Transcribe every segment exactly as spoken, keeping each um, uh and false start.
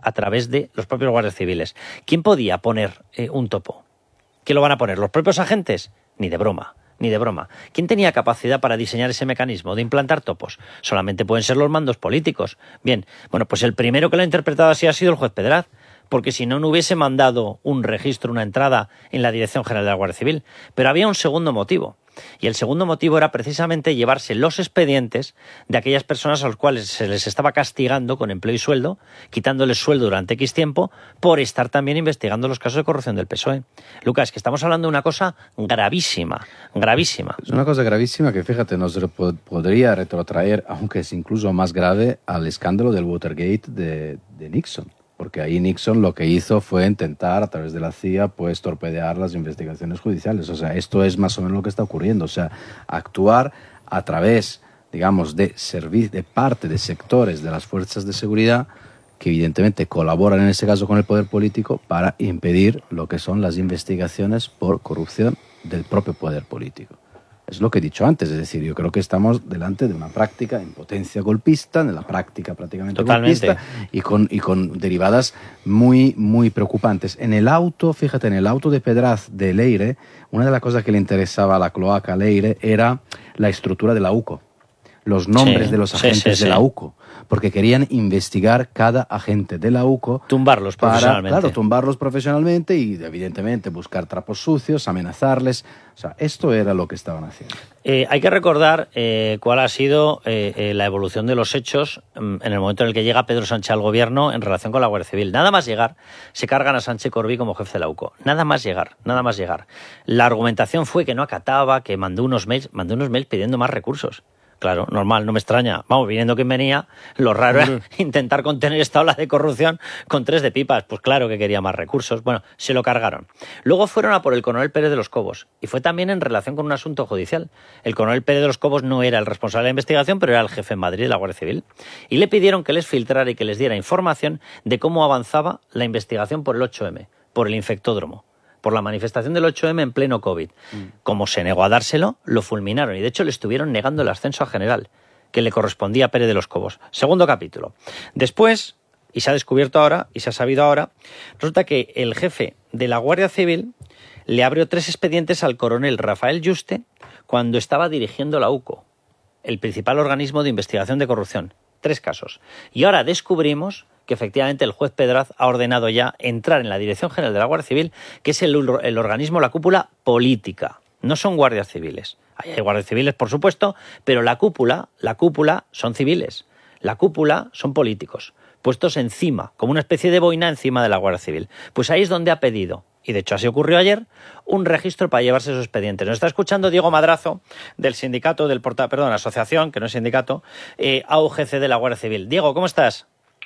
a través de los propios guardias civiles. ¿Quién podía poner eh, un topo? ¿Qué lo van a poner? ¿Los propios agentes? Ni de broma. Ni de broma. ¿Quién tenía capacidad para diseñar ese mecanismo de implantar topos? Solamente pueden ser los mandos políticos. Bien, bueno, pues el primero que lo ha interpretado así ha sido el juez Pedraz, porque si no, no hubiese mandado un registro, una entrada en la Dirección General de la Guardia Civil. Pero había un segundo motivo. Y el segundo motivo era precisamente llevarse los expedientes de aquellas personas a las cuales se les estaba castigando con empleo y sueldo, quitándoles sueldo durante X tiempo, por estar también investigando los casos de corrupción del P S O E. Lucas, que estamos hablando de una cosa gravísima, gravísima. Es una cosa gravísima que, fíjate, nos podría retrotraer, aunque es incluso más grave, al escándalo del Watergate de, de Nixon. Porque ahí Nixon lo que hizo fue intentar, a través de la C I A, pues torpedear las investigaciones judiciales. O sea, esto es más o menos lo que está ocurriendo. O sea, actuar a través, digamos, de, servi- de parte de sectores de las fuerzas de seguridad que evidentemente colaboran en ese caso con el poder político para impedir lo que son las investigaciones por corrupción del propio poder político. Es lo que he dicho antes, es decir, yo creo que estamos delante de una práctica en potencia golpista, de la práctica prácticamente Totalmente. golpista y con, y con derivadas muy, muy preocupantes. En el auto, fíjate, en el auto de Pedraz de Leire, una de las cosas que le interesaba a la cloaca a Leire era la estructura de la U C O, los nombres Sí, de los sí, agentes sí, de sí. la U C O, porque querían investigar cada agente de la U C O. Tumbarlos para, profesionalmente. Claro, tumbarlos profesionalmente y evidentemente buscar trapos sucios, amenazarles. O sea, esto era lo que estaban haciendo. Eh, hay que recordar eh, cuál ha sido eh, eh, la evolución de los hechos mm, en el momento en el que llega Pedro Sánchez al gobierno en relación con la Guardia Civil. Nada más llegar, se cargan a Sánchez Corbí como jefe de la U C O. Nada más llegar, nada más llegar. La argumentación fue que no acataba, que mandó unos mails, mandó unos mails pidiendo más recursos. Claro, normal, no me extraña. Vamos, viniendo quien venía, lo raro era intentar contener esta ola de corrupción con tres de pipas. Pues claro que quería más recursos. Bueno, se lo cargaron. Luego fueron a por el coronel Pérez de los Cobos. Y fue también en relación con un asunto judicial. El coronel Pérez de los Cobos no era el responsable de la investigación, pero era el jefe en Madrid de la Guardia Civil. Y le pidieron que les filtrara y que les diera información de cómo avanzaba la investigación por el ocho eme, por el infectódromo, por la manifestación del ocho eme en pleno COVID. Mm. Como se negó a dárselo, lo fulminaron y de hecho le estuvieron negando el ascenso a general que le correspondía a Pérez de los Cobos. Segundo capítulo. Después, y se ha descubierto ahora, y se ha sabido ahora, resulta que el jefe de la Guardia Civil le abrió tres expedientes al coronel Rafael Yuste cuando estaba dirigiendo la U C O, el principal organismo de investigación de corrupción. Tres casos. Y ahora descubrimos que efectivamente el juez Pedraz ha ordenado ya entrar en la Dirección General de la Guardia Civil, que es el, el organismo, la cúpula política. No son guardias civiles. Hay guardias civiles, por supuesto, pero la cúpula, la cúpula son civiles. La cúpula son políticos, puestos encima, como una especie de boina encima de la Guardia Civil. Pues ahí es donde ha pedido, y de hecho así ocurrió ayer, un registro para llevarse esos expedientes. Nos está escuchando Diego Madrazo, del sindicato, del porta, perdón, asociación, que no es sindicato, eh, A U G C de la Guardia Civil. Diego, ¿cómo estás?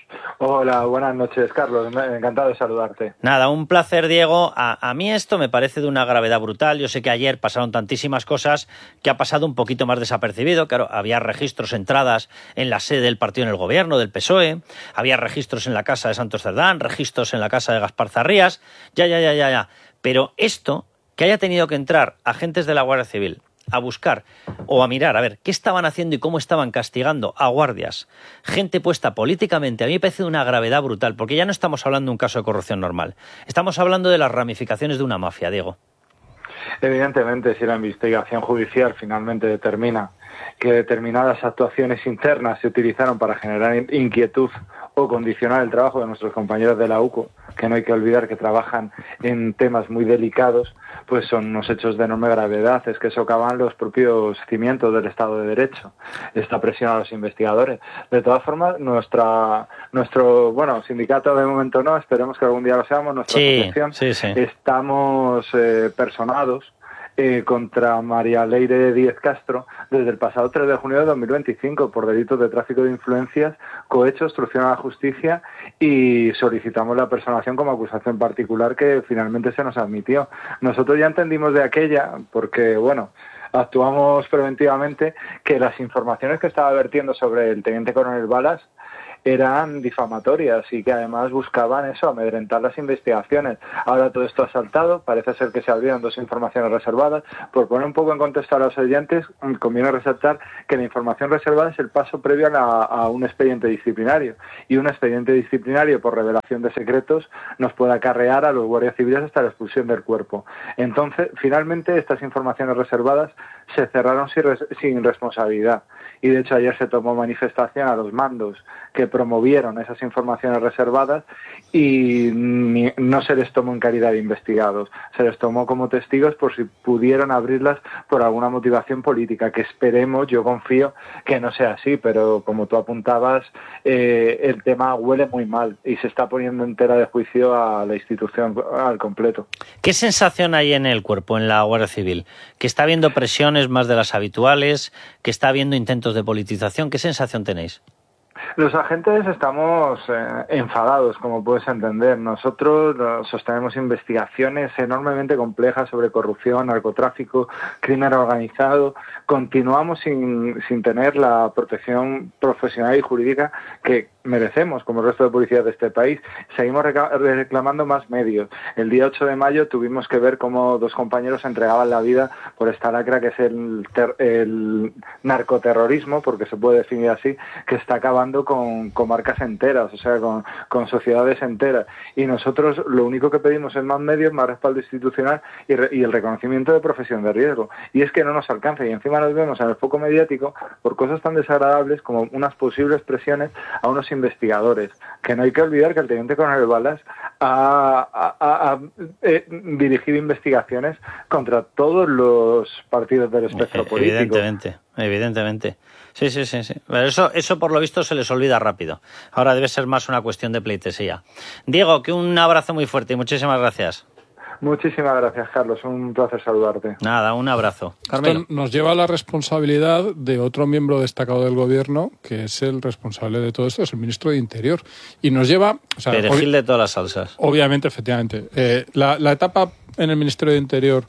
Hola, buenas noches, Carlos. Encantado de saludarte. Nada, un placer, Diego. A, a mí esto me parece de una gravedad brutal. Yo sé que ayer pasaron tantísimas cosas que ha pasado un poquito más desapercibido. Claro, había registros, entradas en la sede del partido en el gobierno, del P S O E. Había registros en la casa de Santos Cerdán, registros en la casa de Gaspar Zarrías. Ya, ya, ya, ya, ya. Pero esto, que haya tenido que entrar agentes de la Guardia Civil a buscar o a mirar, a ver, qué estaban haciendo y cómo estaban castigando a guardias, gente puesta políticamente, a mí me parece de una gravedad brutal, porque ya no estamos hablando de un caso de corrupción normal, estamos hablando de las ramificaciones de una mafia, Diego. Evidentemente, si la investigación judicial finalmente determina que determinadas actuaciones internas se utilizaron para generar inquietud o condicionar el trabajo de nuestros compañeros de la U C O, que no hay que olvidar que trabajan en temas muy delicados, pues son unos hechos de enorme gravedad, es que socavan los propios cimientos del Estado de Derecho, esta presión a los investigadores. De todas formas, nuestra nuestro, bueno, sindicato de momento no, esperemos que algún día lo seamos, nuestra sí, asociación, sí, sí. estamos eh, personados Eh, contra María Leire Díez Castro desde el pasado tres de junio de dos mil veinticinco por delitos de tráfico de influencias, cohecho, obstrucción a la justicia, y solicitamos la personación como acusación particular que finalmente se nos admitió. Nosotros ya entendimos de aquella, porque bueno, actuamos preventivamente, que las informaciones que estaba vertiendo sobre el teniente coronel Balas eran difamatorias y que además buscaban eso, amedrentar las investigaciones. Ahora todo esto ha saltado, parece ser que se abrieron dos informaciones reservadas. Por poner un poco en contexto a los oyentes, conviene resaltar que la información reservada es el paso previo a, la, a un expediente disciplinario, y un expediente disciplinario por revelación de secretos nos puede acarrear a los guardias civiles hasta la expulsión del cuerpo. Entonces, finalmente, estas informaciones reservadas se cerraron sin, res, sin responsabilidad. Y de hecho ayer se tomó manifestación a los mandos que promovieron esas informaciones reservadas y ni, no se les tomó en calidad de investigados, se les tomó como testigos por si pudieron abrirlas por alguna motivación política, que esperemos, yo confío que no sea así, pero como tú apuntabas, eh, el tema huele muy mal y se está poniendo en tela de juicio a la institución al completo. ¿Qué sensación hay en el cuerpo, en la Guardia Civil? ¿Que está habiendo presiones más de las habituales? ¿Que está habiendo intentos de politización? ¿Qué sensación tenéis? Los agentes estamos eh, enfadados, como puedes entender. Nosotros uh, sostenemos investigaciones enormemente complejas sobre corrupción, narcotráfico, crimen organizado. Continuamos sin, sin tener la protección profesional y jurídica que merecemos como el resto de policías de este país. Seguimos reclamando más medios. El día ocho de mayo tuvimos que ver cómo dos compañeros entregaban la vida por esta lacra que es el, ter el narcoterrorismo, porque se puede definir así, que está acabando con comarcas enteras, o sea, con, con sociedades enteras. Y nosotros lo único que pedimos es más medios, más respaldo institucional y, re y el reconocimiento de profesión de riesgo. Y es que no nos alcanza, y encima nos vemos en el foco mediático por cosas tan desagradables como unas posibles presiones a unos investigadores, que no hay que olvidar que el teniente coronel Balas ha, ha, ha, ha eh, dirigido investigaciones contra todos los partidos del espectro político. Evidentemente, evidentemente. Sí, sí, sí, sí. Pero eso, eso por lo visto se les olvida rápido. Ahora debe ser más una cuestión de pleitesía. Diego, que un abrazo muy fuerte y muchísimas gracias. Muchísimas gracias, Carlos. Un placer saludarte. Nada, un abrazo. Carmelo. Esto nos lleva a la responsabilidad de otro miembro destacado del gobierno, que es el responsable de todo esto, es el ministro de Interior. Y nos lleva... O sea, perejil de todas las salsas. Obviamente, efectivamente. Eh, la, la etapa en el Ministerio de Interior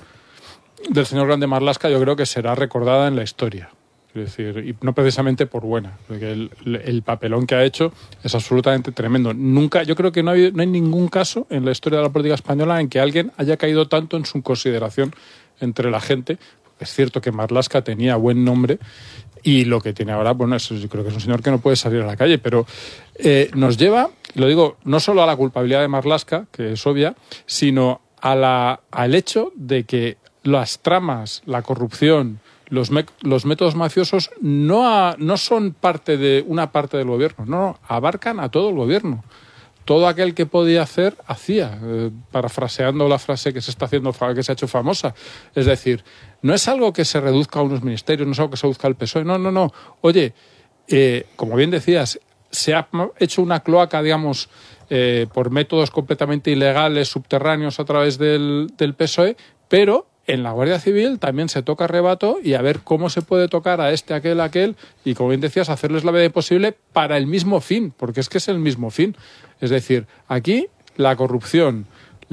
del señor Grande Marlaska yo creo que será recordada en la historia. Es decir, y no precisamente por buena, porque el, el papelón que ha hecho es absolutamente tremendo. Nunca, yo creo que no hay, no hay ningún caso en la historia de la política española en que alguien haya caído tanto en su consideración entre la gente. Es cierto que Marlaska tenía buen nombre y lo que tiene ahora, bueno, es, yo creo que es un señor que no puede salir a la calle, pero eh, nos lleva, lo digo, no solo a la culpabilidad de Marlaska, que es obvia, sino a la, al hecho de que las tramas, la corrupción, Los, me los métodos mafiosos no, a, no son parte de una parte del gobierno, no, no, abarcan a todo el gobierno. Todo aquel que podía hacer, hacía, eh, parafraseando la frase que se está haciendo, que se ha hecho famosa. Es decir, no es algo que se reduzca a unos ministerios, no es algo que se reduzca al P S O E, no, no, no. Oye, eh, como bien decías, se ha hecho una cloaca, digamos, eh, por métodos completamente ilegales, subterráneos a través del, del P S O E, pero en la Guardia Civil también se toca rebato y a ver cómo se puede tocar a este, aquel, aquel y, como bien decías, hacerles la vida imposible para el mismo fin, porque es que es el mismo fin. Es decir, aquí la corrupción,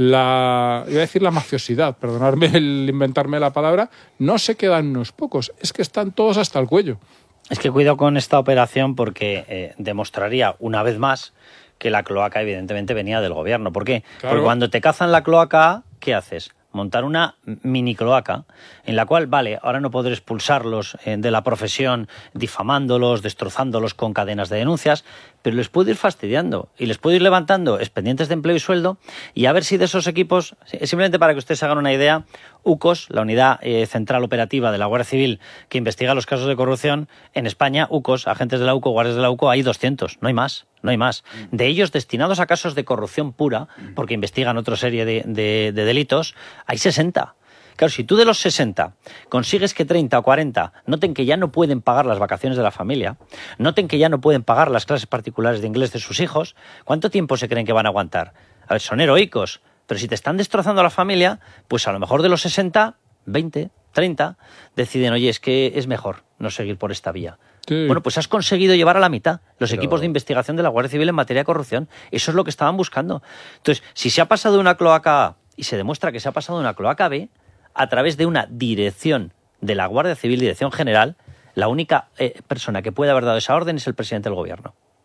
la, iba a decir la mafiosidad, perdonadme el inventarme la palabra, no se quedan unos pocos, es que están todos hasta el cuello. Es que cuidado con esta operación porque eh, demostraría una vez más que la cloaca evidentemente venía del gobierno. ¿Por qué? Claro. Porque cuando te cazan la cloaca, ¿qué haces? Montar una mini cloaca en la cual, vale, ahora no podré expulsarlos eh, de la profesión difamándolos, destrozándolos con cadenas de denuncias, pero les puedo ir fastidiando y les puedo ir levantando expedientes de empleo y sueldo y a ver si de esos equipos, simplemente para que ustedes hagan una idea, U C O S, la Unidad eh, Central Operativa de la Guardia Civil que investiga los casos de corrupción, en España, U C O S, agentes de la U C O, guardias de la U C O, hay doscientos, no hay más. No hay más. De ellos destinados a casos de corrupción pura, porque investigan otra serie de, de, de delitos, hay sesenta. Claro, si tú de los sesenta consigues que treinta o cuarenta noten que ya no pueden pagar las vacaciones de la familia, noten que ya no pueden pagar las clases particulares de inglés de sus hijos, ¿cuánto tiempo se creen que van a aguantar? A ver, son heroicos, pero si te están destrozando a la familia, pues a lo mejor de los sesenta, veinte, treinta, deciden, oye, es que es mejor no seguir por esta vía. Sí. Bueno, pues has conseguido llevar a la mitad los Pero... equipos de investigación de la Guardia Civil en materia de corrupción. Eso es lo que estaban buscando. Entonces, si se ha pasado de una cloaca A y se demuestra que se ha pasado de una cloaca B, a través de una dirección de la Guardia Civil, dirección general, la única eh, persona que puede haber dado esa orden es el presidente del gobierno.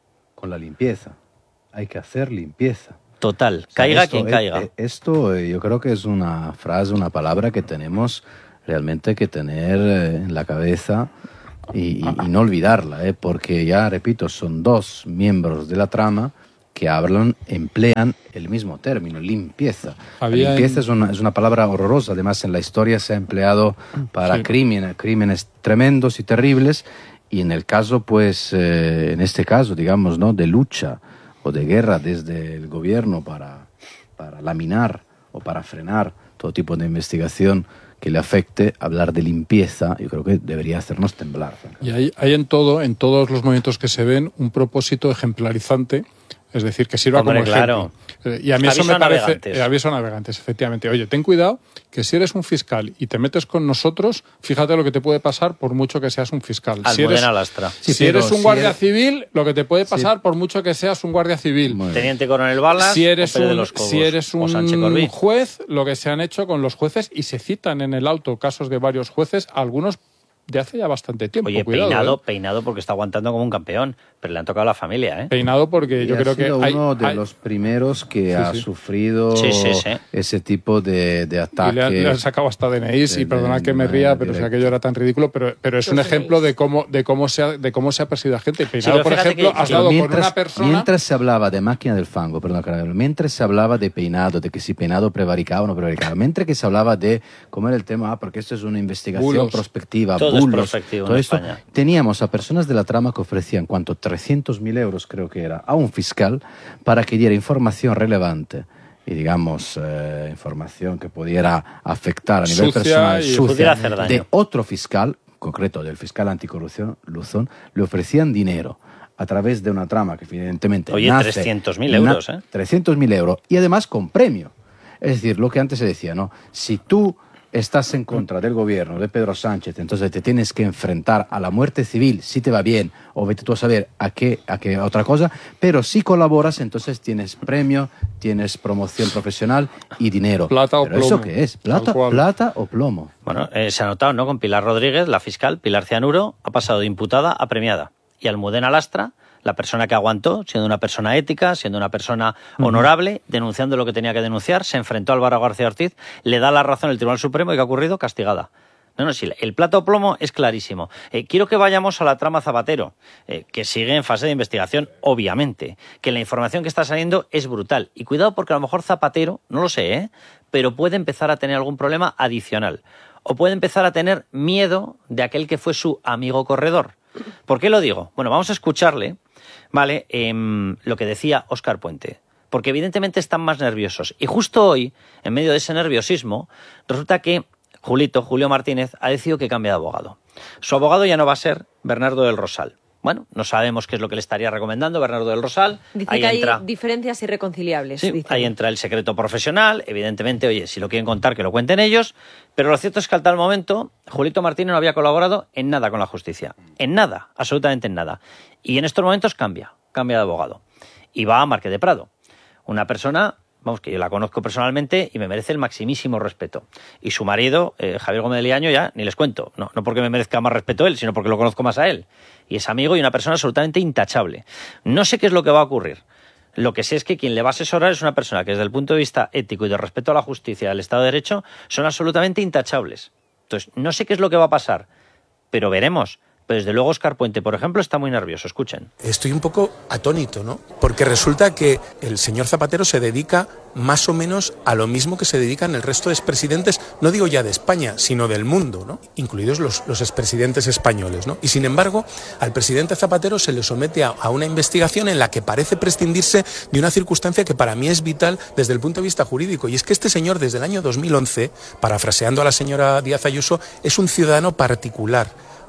con la limpieza. Hay que hacer limpieza. Total, O sea, caiga esto, quien eh, caiga. eh, Esto eh, yo creo que es una frase, una palabra que tenemos realmente que tener eh, en la cabeza y, y- y no olvidarla, ¿eh? Porque ya, repito, son dos miembros de la trama que hablan, emplean el mismo término, limpieza. Había La limpieza en- es, una, es una palabra horrorosa, además en la historia se ha empleado para Sí. crímenes, crímenes tremendos y terribles, y en el caso, pues, eh, en este caso, digamos, ¿no?, de lucha o de guerra desde el gobierno para, para laminar o para frenar todo tipo de investigación que le afecte, hablar de limpieza, yo creo que debería hacernos temblar. Y hay, hay en todo, en todos los movimientos que se ven, un propósito ejemplarizante, es decir, que sirva Hombre, como claro. ejemplo. Eh, Y a mí eso Aviso me a parece... navegantes. eh, aviso a navegantes, efectivamente. Oye, ten cuidado que si eres un fiscal y te metes con nosotros, fíjate lo que te puede pasar por mucho que seas un fiscal. Si eres, Almudena Lastra. Sí, si pero eres un si guardia eres- civil, lo que te puede pasar por mucho que seas un guardia civil. Muy bien. Teniente Coronel Balas Si eres, o Pérez de un, los Cobos, si eres o Sánchez un Corbí. juez, lo que se han hecho con los jueces, y se citan en el auto casos de varios jueces, algunos de hace ya bastante tiempo. Oye, Cuidado, peinado, ¿eh? peinado porque está aguantando como un campeón, pero le han tocado a la familia, ¿eh? Peinado porque Y yo ha creo que sido hay, uno de hay- los primeros que ha sí. sufrido Sí, sí, sí. ese tipo de, de y ataque. le han, le han sacado hasta D N Is, de- y perdonad de- que me de ría, manera pero si directa. aquello era tan ridículo, pero, pero es un Los ejemplo D N Is. de cómo, de cómo se ha, de cómo se ha perseguido a gente. Peinado, pero por fíjate ejemplo, que- has que dado con mientras, una persona. mientras se hablaba de máquina del fango, perdón, Carlos, mientras se hablaba de peinado, de que si peinado prevaricaba o no prevaricaba, mientras que se hablaba de cómo era el tema, ah, porque esto es una investigación Bulos. prospectiva, Todo es bulos, prospectivo todo en esto, España. teníamos a personas de la trama que ofrecían cuánto trescientos mil euros, creo que era, a un fiscal para que diera información relevante y digamos eh, información que pudiera afectar a nivel Sucia personal, y- sucia, Pudiera hacer daño. de otro fiscal, concreto del fiscal anticorrupción, Luzón, le ofrecían dinero a través de una trama que evidentemente Oye, nace- trescientos mil euros, ¿eh? trescientos mil euros y además con premio. Es decir, lo que antes se decía, ¿no? Si tú estás en contra del gobierno de Pedro Sánchez, entonces te tienes que enfrentar a la muerte civil, si te va bien, o vete tú a saber a qué, a qué otra cosa, pero si colaboras, entonces tienes premio, tienes promoción profesional y dinero. Plata o ¿Pero eso plomo. qué es? Tal ¿Plata, cual. plata o plomo? Bueno, eh, se ha notado, ¿no? Con Pilar Rodríguez, la fiscal, Pilar Cianuro, ha pasado de imputada a premiada. Y Almudena Lastra, la persona que aguantó, siendo una persona ética, siendo una persona honorable, denunciando lo que tenía que denunciar, se enfrentó a Álvaro García Ortiz, le da la razón el Tribunal Supremo y ¿qué ha ocurrido? Castigada. No, no, sí, el plato o plomo es clarísimo. Eh, quiero que vayamos a la trama Zapatero, eh, que sigue en fase de investigación, obviamente, que la información que está saliendo es brutal. Y cuidado porque a lo mejor Zapatero, no lo sé, ¿eh? pero puede empezar a tener algún problema adicional. O puede empezar a tener miedo de aquel que fue su amigo corredor. ¿Por qué lo digo? Bueno, vamos a escucharle, ¿vale? Em, lo que decía Óscar Puente. Porque evidentemente están más nerviosos. Y justo hoy, en medio de ese nerviosismo, resulta que Julito, Julio Martínez, ha decidido que cambia de abogado. Su abogado ya no va a ser Bernardo del Rosal. Bueno, no sabemos qué es lo que le estaría recomendando Bernardo del Rosal. Dice Ahí que hay entra, diferencias irreconciliables. sí, dice. ahí entra el secreto profesional. Evidentemente, oye, si lo quieren contar, que lo cuenten ellos. Pero lo cierto es que al tal momento, Julito Martínez no había colaborado en nada con la justicia. En nada, absolutamente en nada. Y en estos momentos cambia, cambia de abogado. Y va a Marqués de Prado. Una persona, vamos, que yo la conozco personalmente y me merece el maximísimo respeto. Y su marido, eh, Javier Gómez de Liaño, ya ni les cuento. No, no porque me merezca más respeto él, sino porque lo conozco más a él. Y es amigo y una persona absolutamente intachable. No sé qué es lo que va a ocurrir. Lo que sé es que quien le va a asesorar es una persona que desde el punto de vista ético y de respeto a la justicia y al Estado de Derecho son absolutamente intachables. Entonces, no sé qué es lo que va a pasar, pero veremos. Pero desde luego Óscar Puente, por ejemplo, está muy nervioso. Escuchen. Estoy un poco atónito, ¿no? Porque resulta que el señor Zapatero se dedica más o menos a lo mismo que se dedican el resto de expresidentes, no digo ya de España, sino del mundo, ¿no? Incluidos los, los expresidentes españoles, ¿no? Y sin embargo, al presidente Zapatero se le somete a, a una investigación en la que parece prescindirse de una circunstancia que para mí es vital desde el punto de vista jurídico, y es que este señor desde el año dos mil once, parafraseando a la señora Díaz Ayuso, es un ciudadano particular.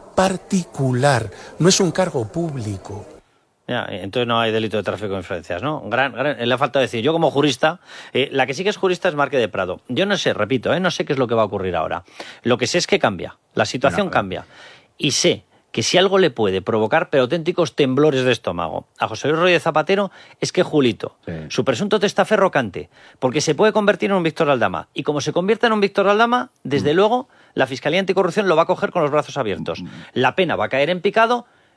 particular, no es un cargo público. Ya, entonces no hay delito de tráfico de influencias, ¿no? Gran, gran, le ha faltado decir, yo como jurista, eh, la que sí que es jurista es Marqués de Prado. Yo no sé, repito, eh, no sé qué es lo que va a ocurrir ahora. Lo que sé es que cambia, la situación No, cambia. Y sé que si algo le puede provocar pero auténticos temblores de estómago a José Luis Rodríguez Zapatero es que Julito, sí. su presunto testaferro, cante, porque se puede convertir en un Víctor Aldama. Y como se convierta en un Víctor Aldama, desde mm. luego la Fiscalía Anticorrupción lo va a coger con los brazos abiertos. La pena va a caer en picado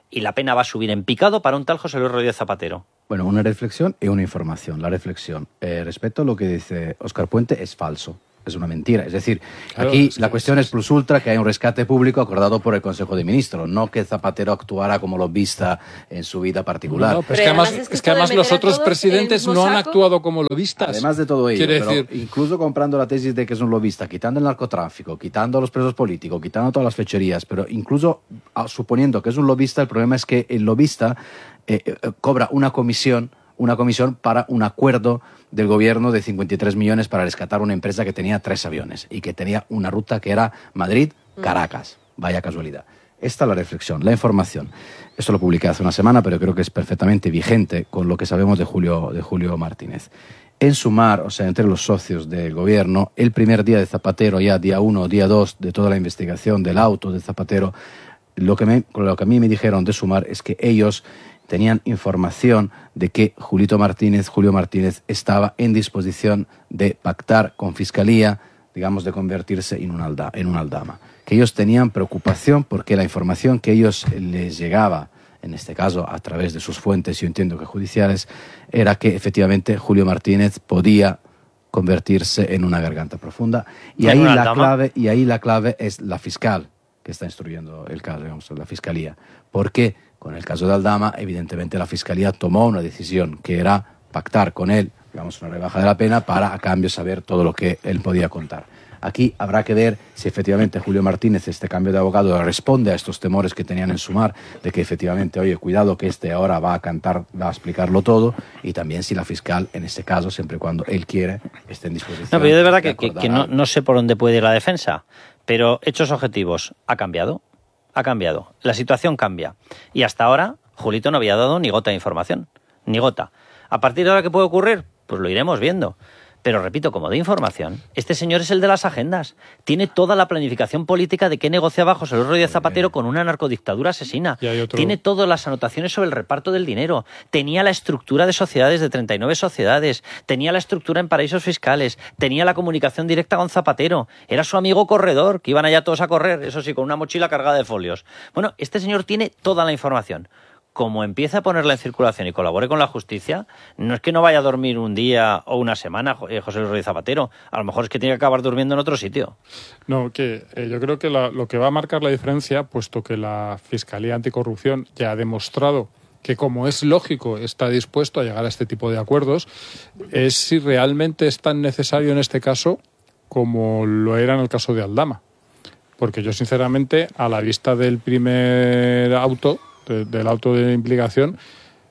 y la pena va a subir en picado para un tal José Luis Rodríguez Zapatero. Bueno, una reflexión y una información. La reflexión, eh, respecto a lo que dice Óscar Puente, es falso. Es una mentira. Es decir, claro, aquí es que la cuestión es plus ultra que hay un rescate público acordado por el Consejo de Ministros, no que Zapatero actuara como lobista en su vida particular. No, no, pero, Pero es que además, además es que es que esto de además los meter a otros todos presidentes en el mismo no han saco- actuado como lobistas. Además de todo ello, Quiere pero decir, incluso comprando la tesis de que es un lobista, quitando el narcotráfico, quitando a los presos políticos, quitando todas las fechorías, pero incluso ah, suponiendo que es un lobista, el problema es que el lobista eh, eh, cobra una comisión, una comisión para un acuerdo del gobierno de cincuenta y tres millones para rescatar una empresa que tenía tres aviones y que tenía una ruta que era Madrid-Caracas. Vaya casualidad. Esta es la reflexión, la información. Esto lo publiqué hace una semana, pero creo que es perfectamente vigente con lo que sabemos de Julio, de Julio Martínez. En Sumar, o sea, entre los socios del gobierno, el primer día de Zapatero, ya día uno, día dos, de toda la investigación del auto de Zapatero, lo que, me, lo que a mí me dijeron de Sumar es que ellos tenían información de que Julito Martínez, Julio Martínez estaba en disposición de pactar con Fiscalía, digamos, de convertirse en un, alda, en un aldama. Que ellos tenían preocupación porque la información que ellos les llegaba, en este caso a través de sus fuentes, yo entiendo que judiciales, era que efectivamente Julio Martínez podía convertirse en una garganta profunda. Y ¿En ahí una la aldama? clave, y ahí la clave es la fiscal que está instruyendo el caso, digamos, la Fiscalía. Porque con el caso de Aldama, evidentemente la Fiscalía tomó una decisión que era pactar con él, digamos, una rebaja de la pena para a cambio saber todo lo que él podía contar. Aquí habrá que ver si efectivamente Julio Martínez, este cambio de abogado, responde a estos temores que tenían en Sumar, de que efectivamente, oye, cuidado que este ahora va a cantar, va a explicarlo todo, y también si la fiscal, en este caso, siempre y cuando él quiere, esté en disposición. No, pero yo de verdad que, que, acordar que no, algo. no sé por dónde puede ir la defensa, pero hechos objetivos, ha cambiado, ha cambiado, la situación cambia. Y hasta ahora, Julito no había dado ni gota de información, ni gota. ¿A partir de ahora qué puede ocurrir? Pues lo iremos viendo. Pero repito, como de información, este señor es el de las agendas. Tiene toda la planificación política de qué negociaba José Luis Rodríguez Zapatero con una narcodictadura asesina. Y hay otro- Tiene todas las anotaciones sobre el reparto del dinero. Tenía la estructura de sociedades de treinta y nueve sociedades. Tenía la estructura en paraísos fiscales. Tenía la comunicación directa con Zapatero. Era su amigo corredor, que iban allá todos a correr, eso sí, con una mochila cargada de folios. Bueno, este señor tiene toda la información. Como empieza a ponerla en circulación y colabore con la justicia, no es que no vaya a dormir un día o una semana eh, José Luis Rodríguez Zapatero, a lo mejor es que tiene que acabar durmiendo en otro sitio. No, que eh, yo creo que la- lo que va a marcar la diferencia, puesto que la Fiscalía Anticorrupción ya ha demostrado que, como es lógico, está dispuesto a llegar a este tipo de acuerdos, es si realmente es tan necesario en este caso como lo era en el caso de Aldama. Porque yo, sinceramente, a la vista del primer auto, de- del auto de implicación,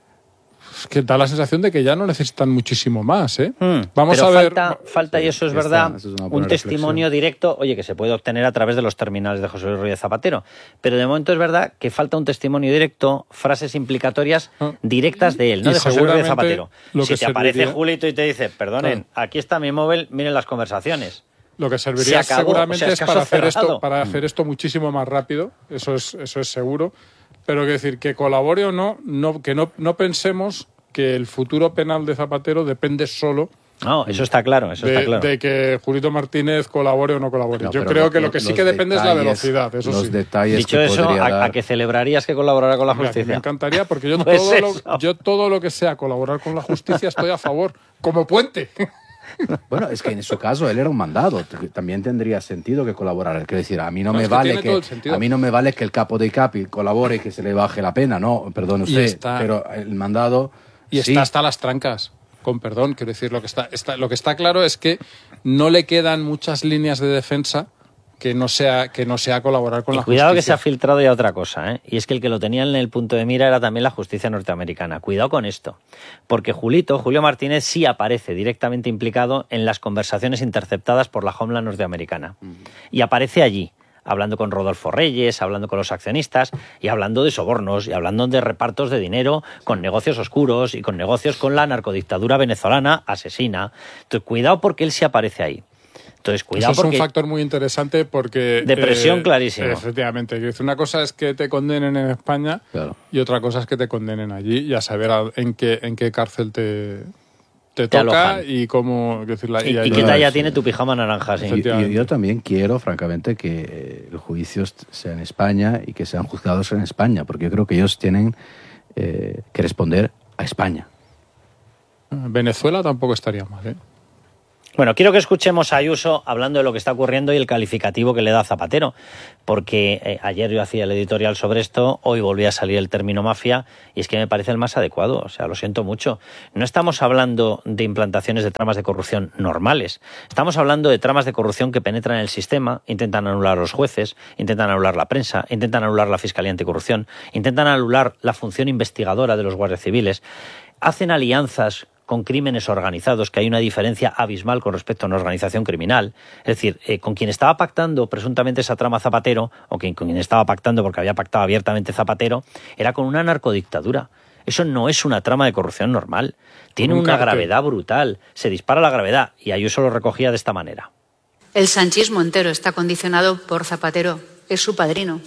es que da la sensación de que ya no necesitan muchísimo más, ¿eh? Hmm, Vamos pero a ver. falta, falta, y sí, eso es esta- verdad, eso es una un buena testimonio reflexión. directo, oye, que se puede obtener a través de los terminales de José Luis Rodríguez Zapatero. Pero de momento es verdad que falta un testimonio directo, frases implicatorias Ah. directas de él, no Y de José Luis Rodríguez seguramente Zapatero. lo Si que te aparece serviría- Julito y te dice, perdonen, Claro. aquí está mi móvil, miren las conversaciones. Lo que serviría Se acabó, seguramente o sea, es es para caso hacer cerrado. esto, para hacer esto muchísimo más rápido, eso es, eso es seguro. Pero que decir, que colabore o no, no que no, no pensemos que el futuro penal de Zapatero depende solo No, eso está claro, eso de, está claro. de que Julito Martínez colabore o no colabore. No, Yo pero creo lo que lo que sí los que depende es la detalles- velocidad, eso los sí. detalles Dicho que eso, podría ¿a, dar- a que celebrarías que colaborara con la Hombre, a mí me justicia? encantaría, porque yo, Pues todo eso. lo, yo todo lo que sea colaborar con la justicia estoy a favor, como puente. Bueno, es que en su caso él era un mandado, t- también tendría sentido que colaborara. Quiero decir, a mí no, No, me es que vale tiene que, todo el sentido. a mí no me vale que el capo de capi colabore y que se le baje la pena, no, perdón Y usted, está- pero el mandado Y sí. está hasta las trancas, con perdón, quiero decir, lo que está, está, lo que está claro es que no le quedan muchas líneas de defensa que no sea, que no sea colaborar con Y la cuidado que se justicia. ha filtrado ya otra cosa, ¿eh? Y es que el que lo tenía en el punto de mira era también la justicia norteamericana. Cuidado con esto, porque Julito, Julio Martínez, sí aparece directamente implicado en las conversaciones interceptadas por la Homeland norteamericana. Y aparece allí, hablando con Rodolfo Reyes, hablando con los accionistas y hablando de sobornos y hablando de repartos de dinero con negocios oscuros y con negocios con la narcodictadura venezolana asesina. Entonces, cuidado porque él sí aparece ahí. Entonces, cuidado Eso es porque... un factor muy interesante porque... De presión clarísimo. Efectivamente. Quiero decir, una cosa es que te condenen en España Claro. y otra cosa es que te condenen allí y a saber a- en qué, en qué cárcel te, te te toca alojan. y cómo... es decir, la- ¿Y, y hay- y qué no, talla sí. tiene tu pijama naranja? Sí. Y- y yo, yo también quiero, francamente, que el juicio sea en España y que sean juzgados en España, porque yo creo que ellos tienen eh, que responder a España. Venezuela tampoco estaría mal, ¿eh? Bueno, quiero que escuchemos a Ayuso hablando de lo que está ocurriendo y el calificativo que le da a Zapatero, porque eh, ayer yo hacía el editorial sobre esto, hoy volví a salir el término mafia y es que me parece el más adecuado, o sea, lo siento mucho. No estamos hablando de implantaciones de tramas de corrupción normales, estamos hablando de tramas de corrupción que penetran en el sistema, intentan anular a los jueces, intentan anular la prensa, intentan anular la Fiscalía Anticorrupción, intentan anular la función investigadora de los guardias civiles, hacen alianzas con crímenes organizados, que hay una diferencia abismal con respecto a una organización criminal. Es decir, eh, con quien estaba pactando presuntamente esa trama Zapatero, o quien, con quien estaba pactando porque había pactado abiertamente Zapatero, era con una narcodictadura. Eso no es una trama de corrupción normal. Tiene Un una cartel. gravedad brutal. Se dispara la gravedad. Y Ayuso lo recogía de esta manera. El sanchismo entero está condicionado por Zapatero. Es su padrino.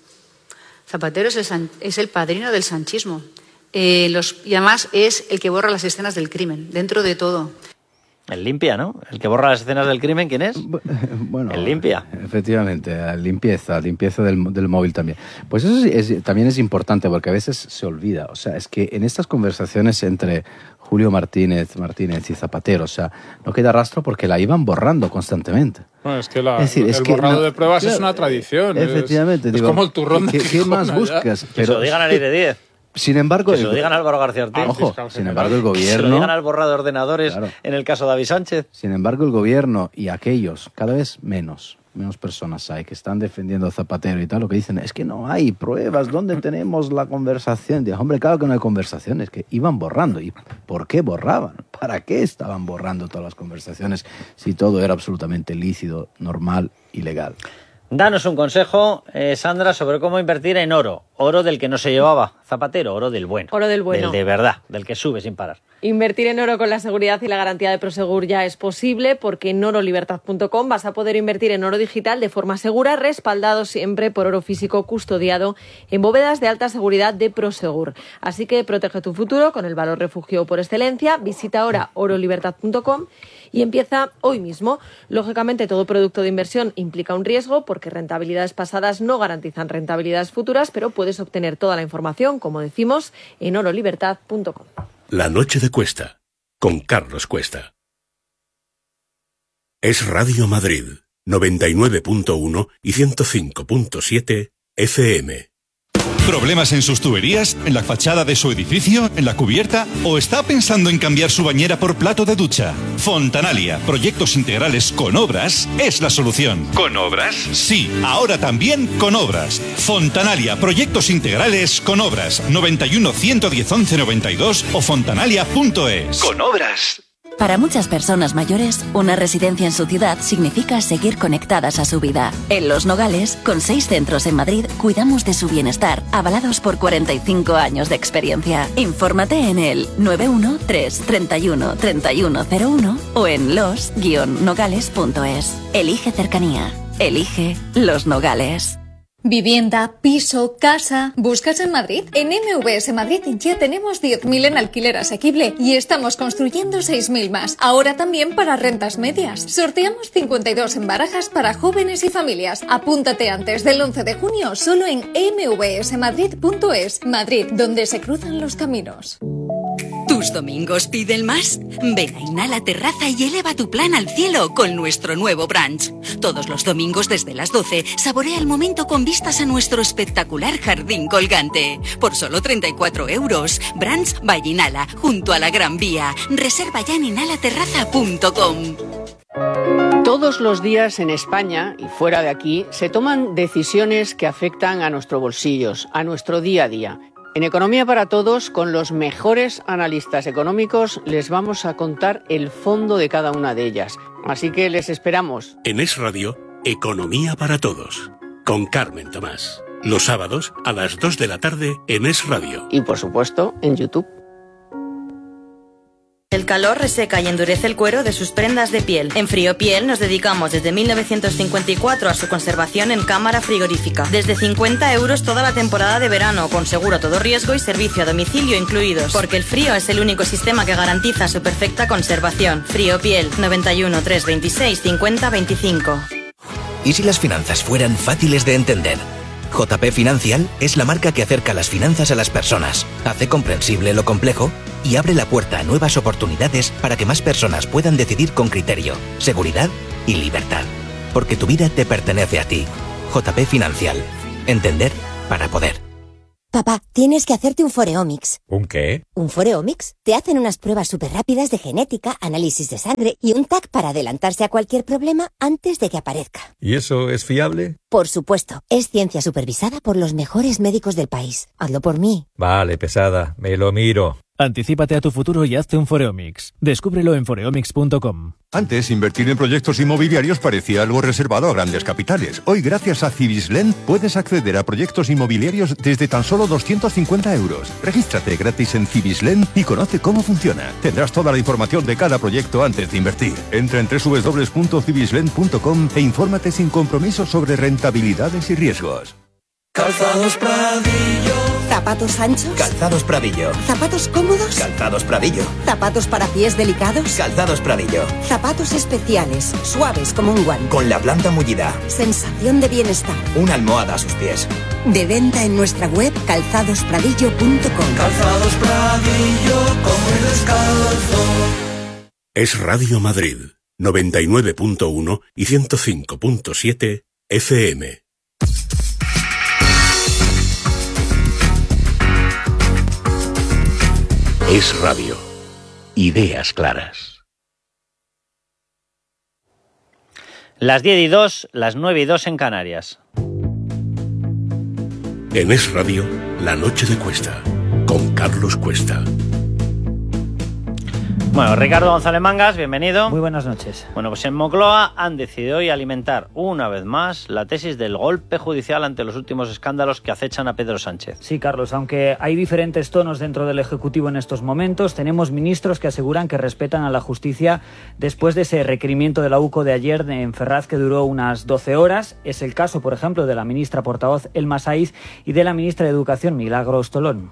Zapatero es el, san- es el padrino del sanchismo. Eh, los, y además es el que borra las escenas del crimen, dentro de todo. El limpia, ¿no? El que borra las escenas del crimen, ¿quién es? Bueno, El limpia. Efectivamente, limpieza, limpieza del, del móvil también. Pues eso es, es- también es importante porque a veces se olvida. O sea, es que en estas conversaciones entre Julio Martínez, Martínez y Zapatero, o sea, no queda rastro porque la iban borrando constantemente. Bueno, es que la- Es decir, es el que borrado no- de pruebas es claro, una tradición. es- Efectivamente. Es, digo, como el turrón ¿qué, de qué Gijona, más ya. buscas? Que se lo digan a Ley de diez. Sin embargo, Que se el- lo digan a Álvaro García Ortiz. ojo, fiscal sin general. embargo, el Que se lo gobierno... digan al borrado de ordenadores Claro. en el caso de David Sánchez. Sin embargo, el gobierno y aquellos, cada vez menos, menos personas hay que están defendiendo a Zapatero y tal, lo que dicen es que no hay pruebas, ¿dónde tenemos la conversación? Digo, hombre, claro que no hay conversaciones, que iban borrando. ¿Y por qué borraban? ¿Para qué estaban borrando todas las conversaciones si todo era absolutamente lícito, normal y legal? Danos un consejo, eh, Sandra, sobre cómo invertir en oro. Oro del que no se llevaba Zapatero, oro del bueno. Oro del bueno. Del de verdad, del que sube sin parar. Invertir en oro con la seguridad y la garantía de Prosegur ya es posible porque en oro libertad punto com vas a poder invertir en oro digital de forma segura, respaldado siempre por oro físico custodiado en bóvedas de alta seguridad de Prosegur. Así que protege tu futuro con el valor refugio por excelencia. Visita ahora oro libertad punto com y empieza hoy mismo. Lógicamente, todo producto de inversión implica un riesgo porque rentabilidades pasadas no garantizan rentabilidades futuras, pero puedes obtener toda la información, como decimos, en oro libertad punto com. La noche de Cuesta, con Carlos Cuesta. Es Radio Madrid, noventa y nueve punto uno y ciento cinco punto siete F M. ¿Problemas en sus tuberías? ¿En la fachada de su edificio? ¿En la cubierta? ¿O está pensando en cambiar su bañera por plato de ducha? Fontanalia, proyectos integrales con obras, es la solución. ¿Con obras? Sí, ahora también con obras. Fontanalia, proyectos integrales con obras. noventa y uno, ciento diez, once noventa y dos o fontanalia punto es. Con obras. Para muchas personas mayores, una residencia en su ciudad significa seguir conectadas a su vida. En Los Nogales, con seis centros en Madrid, cuidamos de su bienestar, avalados por cuarenta y cinco años de experiencia. Infórmate en el nueve uno tres, treinta y uno, treinta y uno cero uno o en los guion nogales punto es. Elige cercanía. Elige Los Nogales. Vivienda, piso, casa. ¿Buscas en Madrid? En M V S Madrid ya tenemos diez mil en alquiler asequible y estamos construyendo seis mil más. Ahora también para rentas medias. Sorteamos cincuenta y dos en barajas para jóvenes y familias. Apúntate antes del once de junio solo en eme ve ese madrid punto es. Madrid, donde se cruzan los caminos. ¿Tus domingos piden más? Ven a Inhala Terraza y eleva tu plan al cielo con nuestro nuevo brunch. Todos los domingos desde las doce, saborea el momento con vistas a nuestro espectacular jardín colgante. Por solo treinta y cuatro euros. Brunch by Inhala, junto a la Gran Vía. Reserva ya en inhala terraza punto com. Todos los días en España y fuera de aquí se toman decisiones que afectan a nuestros bolsillos, a nuestro día a día. En Economía para Todos, con los mejores analistas económicos, les vamos a contar el fondo de cada una de ellas. Así que les esperamos. En Es Radio, Economía para Todos, con Carmen Tomás. Los sábados a las dos de la tarde en Es Radio. Y por supuesto, en YouTube. El calor reseca y endurece el cuero de sus prendas de piel. En Friopiel nos dedicamos desde mil novecientos cincuenta y cuatro a su conservación en cámara frigorífica. Desde cincuenta euros toda la temporada de verano, con seguro a todo riesgo y servicio a domicilio incluidos. Porque el frío es el único sistema que garantiza su perfecta conservación. Friopiel, noventa y uno, trescientos veintiséis, cincuenta, veinticinco. ¿Y si las finanzas fueran fáciles de entender? J P Financial es la marca que acerca las finanzas a las personas, hace comprensible lo complejo y abre la puerta a nuevas oportunidades para que más personas puedan decidir con criterio, seguridad y libertad. Porque tu vida te pertenece a ti. J P Financial. Entender para poder. Papá, tienes que hacerte un Foreomics. ¿Un qué? ¿Un Foreomics? Te hacen unas pruebas súper rápidas de genética, análisis de sangre y un T A C para adelantarse a cualquier problema antes de que aparezca. ¿Y eso es fiable? Por supuesto. Es ciencia supervisada por los mejores médicos del país. Hazlo por mí. Vale, pesada. Me lo miro. Anticípate a tu futuro y hazte un Foreomics. Descúbrelo en foreomics punto com. Antes, invertir en proyectos inmobiliarios parecía algo reservado a grandes capitales. Hoy, gracias a Cibislen, puedes acceder a proyectos inmobiliarios desde tan solo doscientos cincuenta euros. Regístrate gratis en Cibislen y conoce cómo funciona. Tendrás toda la información de cada proyecto antes de invertir. Entra en doble u doble u doble u punto cibislen punto com e infórmate sin compromiso sobre rentabilidades y riesgos. Calzados Pradillo. ¿Zapatos anchos? Calzados Pradillo. ¿Zapatos cómodos? Calzados Pradillo. ¿Zapatos para pies delicados? Calzados Pradillo. Zapatos especiales, suaves como un guante. Con la planta mullida. Sensación de bienestar. Una almohada a sus pies. De venta en nuestra web calzados pradillo punto com. Calzados Pradillo, como el descalzo. Es Radio Madrid, noventa y nueve punto uno y ciento cinco punto siete F M. Es Radio. Ideas claras. Las diez y dos, las nueve y dos en Canarias. En Es Radio, La Noche de Cuesta, con Carlos Cuesta. Bueno, Ricardo González Mangas, bienvenido. Muy buenas noches. Bueno, pues en Moncloa han decidido hoy alimentar una vez más la tesis del golpe judicial ante los últimos escándalos que acechan a Pedro Sánchez. Sí, Carlos, aunque hay diferentes tonos dentro del Ejecutivo en estos momentos, tenemos ministros que aseguran que respetan a la justicia después de ese requerimiento de la U C O de ayer en Ferraz que duró unas doce horas. Es el caso, por ejemplo, de la ministra portavoz Elma Saiz y de la ministra de Educación Milagros Tolón.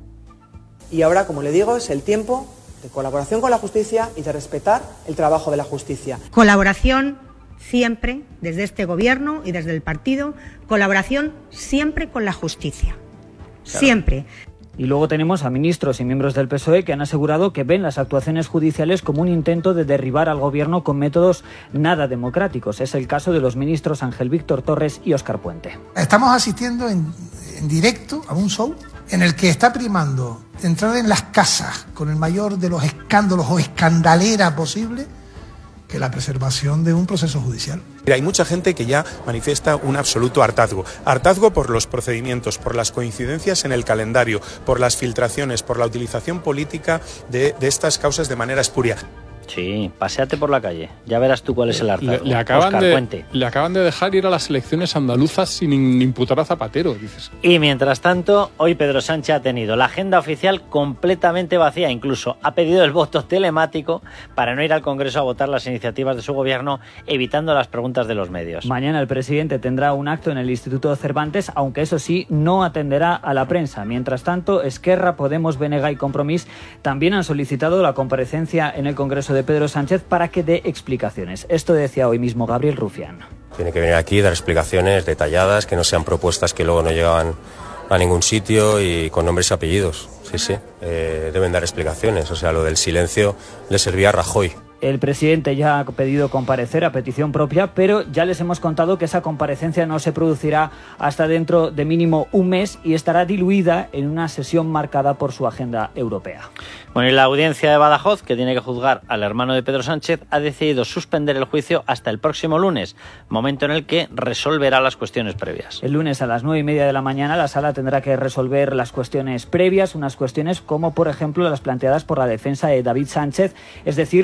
Y ahora, como le digo, es el tiempo de colaboración con la justicia y de respetar el trabajo de la justicia. Colaboración siempre, desde este gobierno y desde el partido, colaboración siempre con la justicia. Claro. Siempre. Y luego tenemos a ministros y miembros del P S O E que han asegurado que ven las actuaciones judiciales como un intento de derribar al gobierno con métodos nada democráticos. Es el caso de los ministros Ángel Víctor Torres y Óscar Puente. Estamos asistiendo en, en directo a un show en el que está primando entrar en las casas con el mayor de los escándalos o escandalera posible que la preservación de un proceso judicial. Hay mucha gente que ya manifiesta un absoluto hartazgo. Hartazgo por los procedimientos, por las coincidencias en el calendario, por las filtraciones, por la utilización política de, de estas causas de manera espuria. Sí, paséate por la calle, ya verás tú cuál es el hartazgo. Le, le, acaban Óscar de, Puente. le acaban de dejar ir a las elecciones andaluzas sin imputar a Zapatero, dices. Y mientras tanto, hoy Pedro Sánchez ha tenido la agenda oficial completamente vacía, incluso ha pedido el voto telemático para no ir al Congreso a votar las iniciativas de su gobierno, evitando las preguntas de los medios. Mañana el presidente tendrá un acto en el Instituto Cervantes, aunque eso sí, no atenderá a la prensa. Mientras tanto, Esquerra, Podemos, B N G y Compromís también han solicitado la comparecencia en el Congreso de Pedro Sánchez para que dé explicaciones. Esto decía hoy mismo Gabriel Rufián. Tiene que venir aquí, dar explicaciones detalladas, que no sean propuestas que luego no llegaban a ningún sitio y con nombres y apellidos. Sí, sí, eh, deben dar explicaciones. O sea, lo del silencio le servía a Rajoy. El presidente ya ha pedido comparecer a petición propia, pero ya les hemos contado que esa comparecencia no se producirá hasta dentro de mínimo un mes y estará diluida en una sesión marcada por su agenda europea. Bueno, y la audiencia de Badajoz, que tiene que juzgar al hermano de Pedro Sánchez, ha decidido suspender el juicio hasta el próximo lunes, momento en el que resolverá las cuestiones previas. El lunes a las nueve y media de la mañana la sala tendrá que resolver las cuestiones previas, unas cuestiones como, por ejemplo, las planteadas por la defensa de David Sánchez, es decir, la nulidad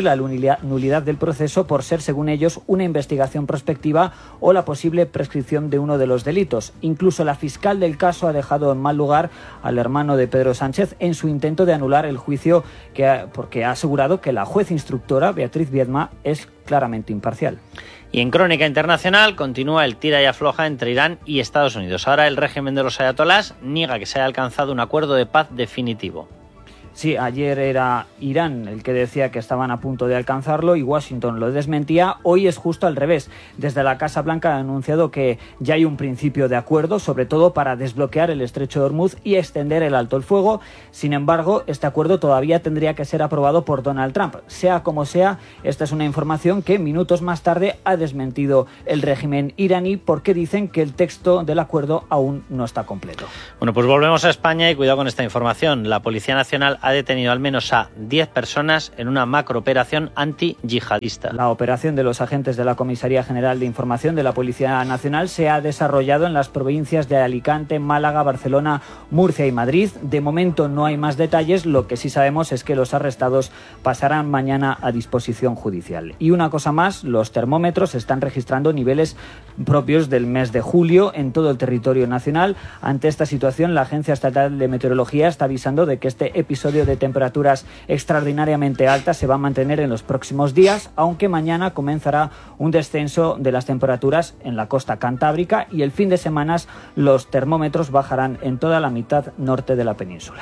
nulidad, nulidad del proceso por ser, según ellos, una investigación prospectiva o la posible prescripción de uno de los delitos. Incluso la fiscal del caso ha dejado en mal lugar al hermano de Pedro Sánchez en su intento de anular el juicio, que ha, porque ha asegurado que la juez instructora, Beatriz Viedma, es claramente imparcial. Y en crónica internacional continúa el tira y afloja entre Irán y Estados Unidos. Ahora el régimen de los ayatolás niega que se haya alcanzado un acuerdo de paz definitivo. Sí, ayer era Irán el que decía que estaban a punto de alcanzarlo y Washington lo desmentía. Hoy es justo al revés. Desde la Casa Blanca ha anunciado que ya hay un principio de acuerdo, sobre todo para desbloquear el estrecho de Hormuz y extender el alto el fuego. Sin embargo, este acuerdo todavía tendría que ser aprobado por Donald Trump. Sea como sea, esta es una información que minutos más tarde ha desmentido el régimen iraní porque dicen que el texto del acuerdo aún no está completo. Bueno, pues volvemos a España y cuidado con esta información. La Policía Nacional ha detenido al menos a diez personas en una macrooperación anti-yihadista. La operación de los agentes de la Comisaría General de Información de la Policía Nacional se ha desarrollado en las provincias de Alicante, Málaga, Barcelona, Murcia y Madrid. De momento no hay más detalles, lo que sí sabemos es que los arrestados pasarán mañana a disposición judicial. Y una cosa más, los termómetros están registrando niveles propios del mes de julio en todo el territorio nacional. Ante esta situación, la Agencia Estatal de Meteorología está avisando de que este episodio de temperaturas extraordinariamente altas se va a mantener en los próximos días, aunque mañana comenzará un descenso de las temperaturas en la costa cantábrica y el fin de semana los termómetros bajarán en toda la mitad norte de la península.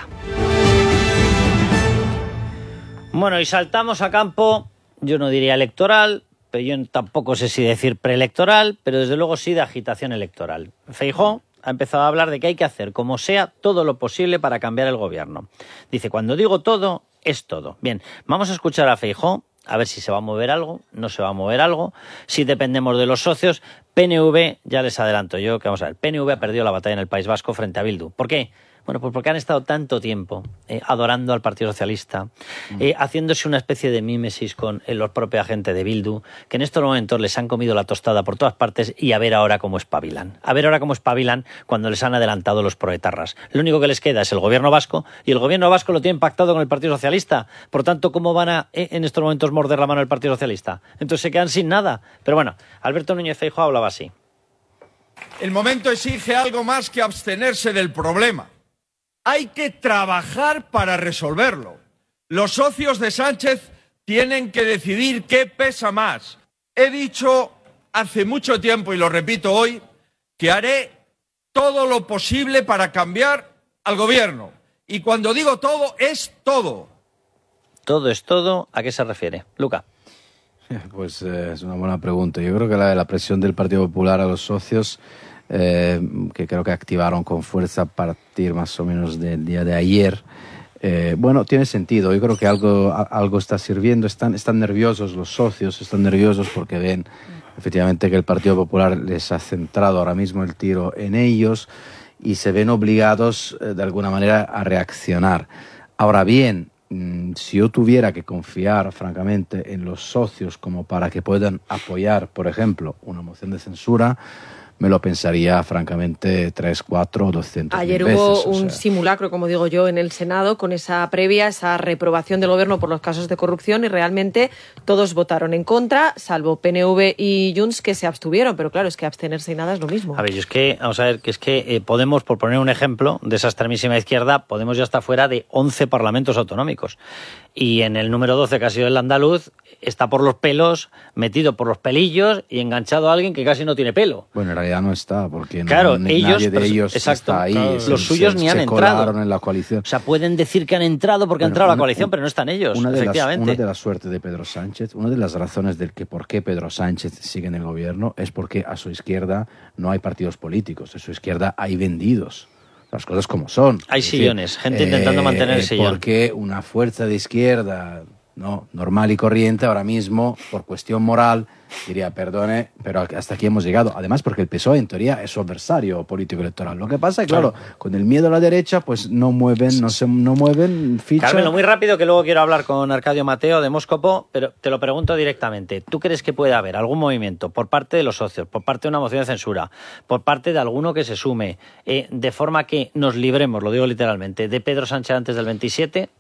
Bueno, y saltamos a campo, yo no diría electoral, pero yo tampoco sé si decir preelectoral, pero desde luego sí de agitación electoral. Feijóo ha empezado a hablar de que hay que hacer, como sea, todo lo posible para cambiar el gobierno. Dice, cuando digo todo, es todo. Bien, vamos a escuchar a Feijóo, a ver si se va a mover algo, no se va a mover algo, si dependemos de los socios. P N V, ya les adelanto yo, que vamos a ver, P N V ha perdido la batalla en el País Vasco frente a Bildu. ¿Por qué? Bueno, pues porque han estado tanto tiempo eh, adorando al Partido Socialista, eh, haciéndose una especie de mímesis con eh, los propios agentes de Bildu, que en estos momentos les han comido la tostada por todas partes y a ver ahora cómo espabilan. A ver ahora cómo espabilan cuando les han adelantado los proetarras. Lo único que les queda es el gobierno vasco y el gobierno vasco lo tiene pactado con el Partido Socialista. Por tanto, ¿cómo van a eh, en estos momentos morder la mano del Partido Socialista? Entonces se quedan sin nada. Pero bueno, Alberto Núñez Feijóo hablaba así. El momento exige algo más que abstenerse del problema. Hay que trabajar para resolverlo. Los socios de Sánchez tienen que decidir qué pesa más. He dicho hace mucho tiempo, y lo repito hoy, que haré todo lo posible para cambiar al gobierno. Y cuando digo todo, es todo. Todo es todo. ¿A qué se refiere? Luca. Pues eh, es una buena pregunta. Yo creo que la, la presión del Partido Popular a los socios, eh, que creo que activaron con fuerza a partir más o menos del día de ayer, eh, bueno, tiene sentido. Yo creo que algo, algo está sirviendo. Están, están nerviosos los socios, están nerviosos porque ven efectivamente que el Partido Popular les ha centrado ahora mismo el tiro en ellos y se ven obligados eh, de alguna manera a reaccionar. Ahora bien, si yo tuviera que confiar, francamente, en los socios como para que puedan apoyar, por ejemplo, una moción de censura, me lo pensaría, francamente, tres, cuatro o doscientos Ayer mil hubo veces, o un sea. simulacro, como digo yo, en el Senado con esa previa, esa reprobación del gobierno por los casos de corrupción y realmente todos votaron en contra, salvo P N V y Junts que se abstuvieron. Pero claro, es que abstenerse y nada es lo mismo. A ver, yo es que, vamos a ver, que es que eh, Podemos, por poner un ejemplo de esa extremísima izquierda, Podemos ya está fuera de once parlamentos autonómicos. Y en el número doce, que ha sido el andaluz, está por los pelos, metido por los pelillos y enganchado a alguien que casi no tiene pelo. Bueno, en realidad no está, porque no, claro, ni, ellos, nadie de ellos exacto, está ahí. claro, Se, los suyos se, ni han se entrado. colaron en la coalición. O sea, pueden decir que han entrado porque Bueno, ha entrado una, la coalición, un, pero no están ellos, una de efectivamente. Las, una de las suertes de Pedro Sánchez, una de las razones del que por qué Pedro Sánchez sigue en el gobierno es porque a su izquierda no hay partidos políticos, a su izquierda hay vendidos. Las cosas como son. Hay es sillones, decir, gente eh, intentando mantener el sillón. Porque una fuerza de izquierda, no, normal y corriente, ahora mismo, por cuestión moral, diría, perdone, pero hasta aquí hemos llegado. Además, porque el P S O E, en teoría, es su adversario político electoral. Lo que pasa es que, claro, claro con el miedo a la derecha, pues no mueven, no se no mueven ficha. Carmelo, muy rápido, que luego quiero hablar con Arcadio Mateo de Móscopo, pero te lo pregunto directamente. ¿Tú crees que puede haber algún movimiento por parte de los socios, por parte de una moción de censura, por parte de alguno que se sume, eh, de forma que nos libremos, lo digo literalmente, de Pedro Sánchez antes del veintisiete?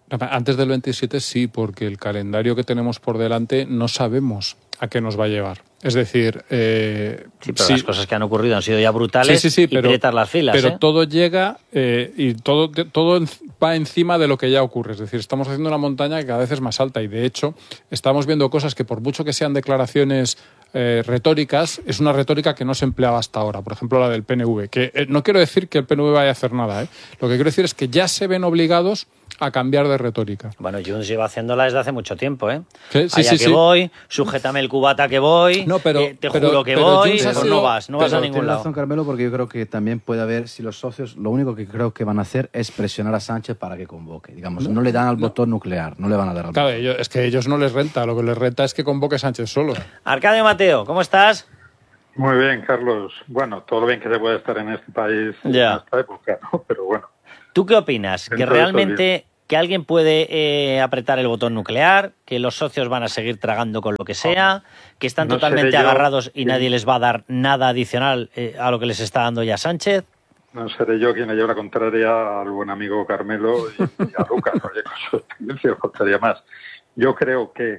Antes del veintisiete sí, porque el calendario que tenemos por delante no sabemos a qué nos va a llevar. Es decir, eh, sí, pero sí, las cosas que han ocurrido han sido ya brutales sí, sí, sí, pero, y prietas las filas. Pero ¿eh? todo llega eh, y todo, todo va encima de lo que ya ocurre. Es decir, estamos haciendo una montaña que cada vez es más alta y, de hecho, estamos viendo cosas que, por mucho que sean declaraciones eh, retóricas, es una retórica que no se empleaba hasta ahora. Por ejemplo, la del P N V. Que eh, no quiero decir que el P N V vaya a hacer nada. ¿eh? Lo que quiero decir es que ya se ven obligados a cambiar de retórica. Bueno, Junts lleva haciéndola desde hace mucho tiempo, ¿eh? Sí, sí, Allá sí, que sí. voy, sujétame el cubata que voy, no, pero, eh, te pero, juro que pero voy, Junts ha pues sido, no vas, no vas a ningún tienes lado. razón, Carmelo, porque yo creo que también puede haber, si los socios, lo único que creo que van a hacer es presionar a Sánchez para que convoque. Digamos, no, no le dan al no. botón nuclear, no le van a dar al claro, botón. Ellos, es que a ellos no les renta, lo que les renta es que convoque Sánchez solo. Arcadio Mateo, ¿cómo estás? Muy bien, Carlos. Bueno, todo lo bien que se puede estar en este país ya. en esta época, ¿no? Pero bueno. ¿Tú qué opinas? ¿Que realmente que alguien puede eh, apretar el botón nuclear, que los socios van a seguir tragando con lo que sea, que están no totalmente agarrados y quien... nadie les va a dar nada adicional eh, a lo que les está dando ya Sánchez? No seré yo quien le lleve la contraria al buen amigo Carmelo y, y a Lucas, oye, con su experiencia faltaría más. Yo creo que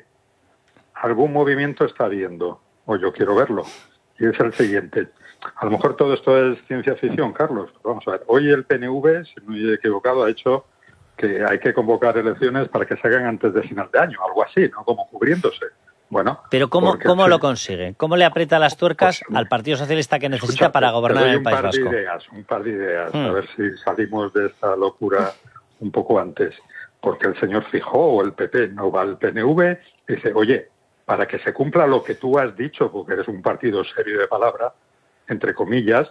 algún movimiento está habiendo, o yo quiero verlo, y es el siguiente. A lo mejor todo esto es ciencia ficción, Carlos. Vamos a ver, hoy el P N V, si no me he equivocado, ha hecho que hay que convocar elecciones para que se hagan antes de final de año, algo así, ¿no? Como cubriéndose. Bueno, pero ¿cómo, ¿cómo sí. lo consigue? ¿Cómo le aprieta las tuercas pues, al Partido Socialista que necesita escucha, para gobernar en el País Vasco? Un par de ideas, un par de ideas, hmm. a ver si salimos de esta locura un poco antes. Porque el señor Feijóo o el P P no va al P N V y dice, oye, para que se cumpla lo que tú has dicho, porque eres un partido serio de palabra, entre comillas,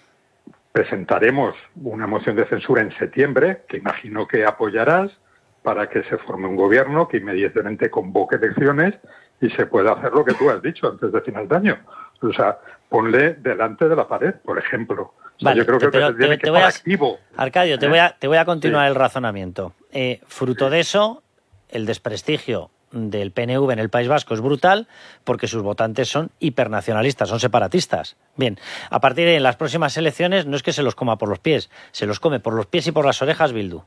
presentaremos una moción de censura en septiembre, que imagino que apoyarás, para que se forme un gobierno que inmediatamente convoque elecciones y se pueda hacer lo que tú has dicho antes de final de año. O sea, ponle delante de la pared, por ejemplo. O sea, vale, yo creo te, que te, se tiene te, que te voy a, activo. Arcadio, te, ¿eh? voy a, te voy a continuar sí. el razonamiento. Eh, fruto sí. de eso, el desprestigio del P N V en el País Vasco es brutal porque sus votantes son hipernacionalistas, son separatistas. Bien, a partir de en las próximas elecciones no es que se los coma por los pies, se los come por los pies y por las orejas Bildu.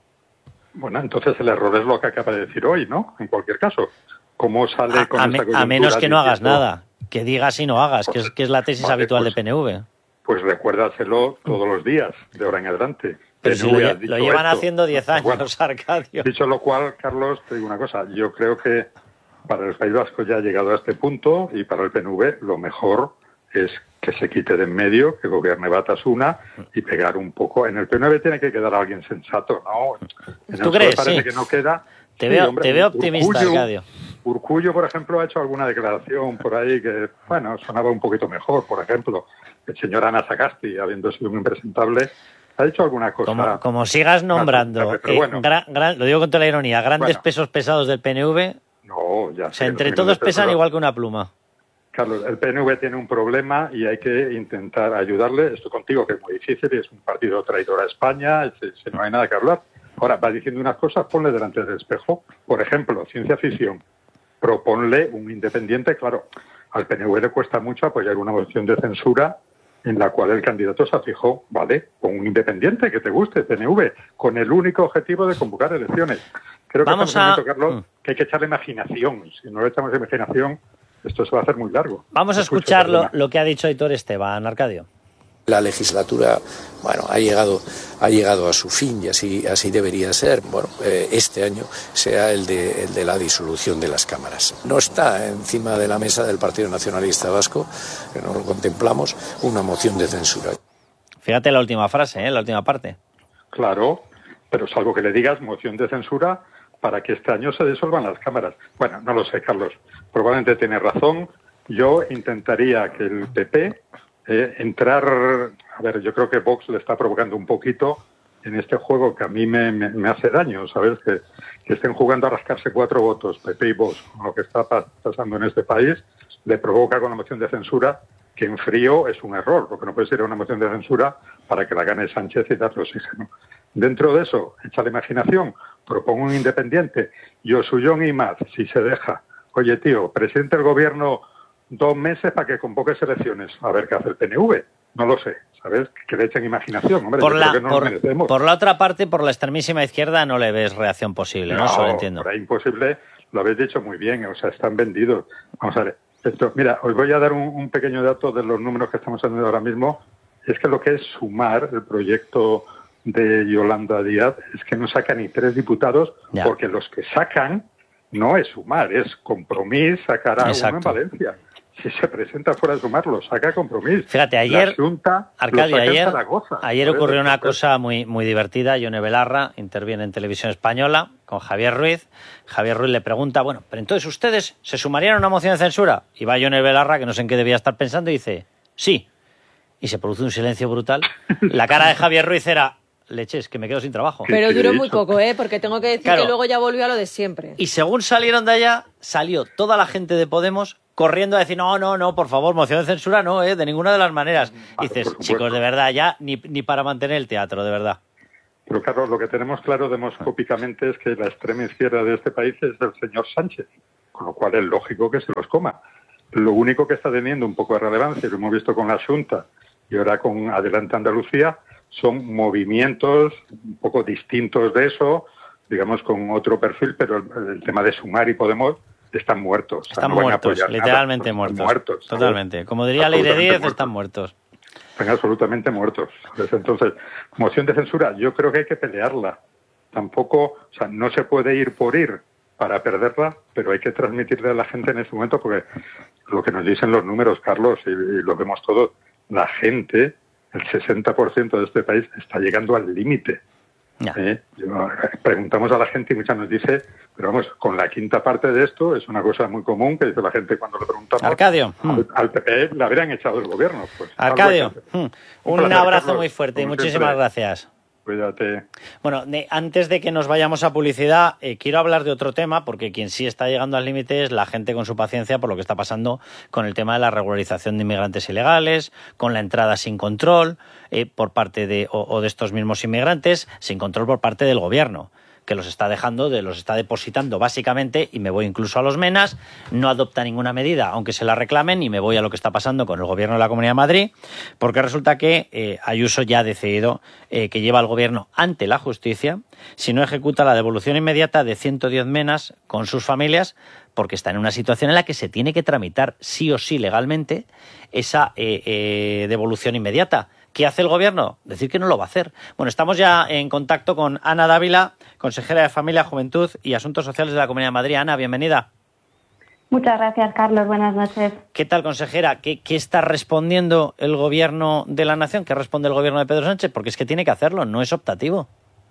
Bueno, entonces el error es lo que acaba de decir hoy, ¿no? En cualquier caso, ¿cómo sale a, con a, esta me, a menos que no hagas diciendo, nada, que digas y no hagas, pues, que, es, que es la tesis vale, habitual pues, de P N V. Pues recuérdaselo todos los días, de ahora en adelante. Pero si lo, lo llevan esto. haciendo diez años, bueno, Arcadio. Dicho lo cual, Carlos, te digo una cosa. Yo creo que para el País Vasco ya ha llegado a este punto y para el P N V lo mejor es que se quite de en medio, que gobierne Batasuna y pegar un poco. En el P N V tiene que quedar alguien sensato, ¿no? En ¿Tú crees? Parece sí. que no queda. Te sí, veo, hombre, te veo optimista, Urkullu, Arcadio. Urkullu, por ejemplo, ha hecho alguna declaración por ahí que, bueno, sonaba un poquito mejor. Por ejemplo, el señor Ana Sagasti, habiendo sido un impresentable, ha hecho alguna cosa. Como, como sigas nombrando, eh, bueno. gran, gran, lo digo con toda la ironía, grandes bueno. pesos pesados del P N V, no, ya sé, o sea, entre todos pesan igual que una pluma. Carlos, el P N V tiene un problema y hay que intentar ayudarle. Estoy contigo, que es muy difícil, es un partido traidor a España, si, si no hay nada que hablar. Ahora, vas diciendo unas cosas, ponle delante del espejo. Por ejemplo, ciencia ficción. Proponle un independiente. Claro, al P N V le cuesta mucho apoyar una moción de censura en la cual el candidato se fijó, vale, con un independiente que te guste, P N V, con el único objetivo de convocar elecciones. Creo que Vamos estamos a... en un momento, Carlos, que hay que echarle imaginación. Si no le echamos imaginación, esto se va a hacer muy largo. Vamos a escuchar lo, lo que ha dicho Aitor Esteban, Arcadio. La legislatura, bueno, ha llegado, ha llegado a su fin y así, así debería ser. Bueno, eh, este año sea el de, el de la disolución de las cámaras. No está encima de la mesa del Partido Nacionalista Vasco, que no lo contemplamos, una moción de censura. Fíjate la última frase, ¿eh? La última parte. Claro, pero salvo que le digas moción de censura para que este año se disuelvan las cámaras. Bueno, no lo sé, Carlos. Probablemente tiene razón. Yo intentaría que el P P eh, entrar... A ver, yo creo que Vox le está provocando un poquito en este juego que a mí me, me, me hace daño, ¿sabes? Que, que estén jugando a rascarse cuatro votos, P P y Vox, con lo que está pasando en este país, le provoca con la moción de censura, que en frío es un error, porque no puede ser una moción de censura para que la gane Sánchez y darle oxígeno. Dentro de eso, echa la imaginación, propongo un independiente, Yosuyon y más, si se deja. Oye, tío, presidente del gobierno dos meses para que convoques elecciones. A ver qué hace el P N V. No lo sé, ¿sabes? Que le echen imaginación, hombre, por, yo la, creo que nos por, merecemos. por la otra parte, por la extremísima izquierda no le ves reacción posible, ¿no? No, Eso lo entiendo. por ahí imposible, lo habéis dicho muy bien, o sea, están vendidos. Vamos a ver, esto, mira, os voy a dar un, un pequeño dato de los números que estamos haciendo ahora mismo. Es que lo que es sumar el proyecto de Yolanda Díaz es que no saca ni tres diputados, ya. porque los que sacan no es Sumar, es Compromís, sacará uno en Valencia. Si se presenta fuera de Sumar, lo saca Compromís. Fíjate, ayer, la Junta, Arcadio, lo saca ayer, en Zaragoza. ayer ocurrió una cosa muy, muy divertida. Yone Belarra interviene en Televisión Española con Javier Ruiz. Javier Ruiz le pregunta, bueno, pero entonces ustedes se sumarían a una moción de censura. Y va Yone Belarra, que no sé en qué debía estar pensando, y dice, sí. Y se produce un silencio brutal. La cara de Javier Ruiz era, leches, que me quedo sin trabajo. Pero duró muy poco, ¿eh? Porque tengo que decir claro. que luego ya volvió a lo de siempre. Y según salieron de allá, salió toda la gente de Podemos corriendo a decir, no, no, no, por favor, moción de censura no, ¿eh? De ninguna de las maneras. Y dices, chicos, de verdad, ya ni, ni para mantener el teatro, de verdad. Pero Carlos, lo que tenemos claro demoscópicamente es que la extrema izquierda de este país es el señor Sánchez, con lo cual es lógico que se los coma. Lo único que está teniendo un poco de relevancia, lo hemos visto con la Junta y ahora con Adelante Andalucía, son movimientos un poco distintos de eso, digamos con otro perfil, pero el, el tema de Sumar y Podemos están muertos. Están o sea, no muertos, literalmente nada, muertos. muertos. Totalmente. Como diría Leire Díez, muertos. Están muertos. Están absolutamente muertos. Entonces, moción de censura, yo creo que hay que pelearla. Tampoco, o sea, no se puede ir por ir para perderla, pero hay que transmitirle a la gente en este momento, porque lo que nos dicen los números, Carlos, y, y lo vemos todos, la gente, el sesenta por ciento de este país está llegando al límite. ¿Eh? Preguntamos a la gente y muchas nos dice, pero vamos, con la quinta parte de esto es una cosa muy común que dice la gente cuando le preguntamos. Arcadio. Al, al P P le habrían echado el gobierno. Pues, Arcadio, un, un placer, abrazo Carlos, muy fuerte y muchísimas siempre. gracias. Cuídate. Bueno, de, antes de que nos vayamos a publicidad, eh, quiero hablar de otro tema, porque quien sí está llegando al límite es la gente con su paciencia por lo que está pasando con el tema de la regularización de inmigrantes ilegales, con la entrada sin control eh, por parte de o, o de estos mismos inmigrantes, sin control por parte del gobierno, que los está dejando, de los está depositando básicamente, y me voy incluso a los MENAS, no adopta ninguna medida, aunque se la reclamen, y me voy a lo que está pasando con el gobierno de la Comunidad de Madrid, porque resulta que eh, Ayuso ya ha decidido eh, que lleva al gobierno ante la justicia si no ejecuta la devolución inmediata de ciento diez MENAS con sus familias, porque está en una situación en la que se tiene que tramitar sí o sí legalmente esa eh, eh, devolución inmediata. ¿Qué hace el gobierno? Decir que no lo va a hacer. Bueno, estamos ya en contacto con Ana Dávila, consejera de Familia, Juventud y Asuntos Sociales de la Comunidad de Madrid. Ana, bienvenida. Muchas gracias, Carlos. Buenas noches. ¿Qué tal, consejera? ¿Qué, qué está respondiendo el gobierno de la nación? ¿Qué responde el gobierno de Pedro Sánchez? Porque es que tiene que hacerlo, no es optativo.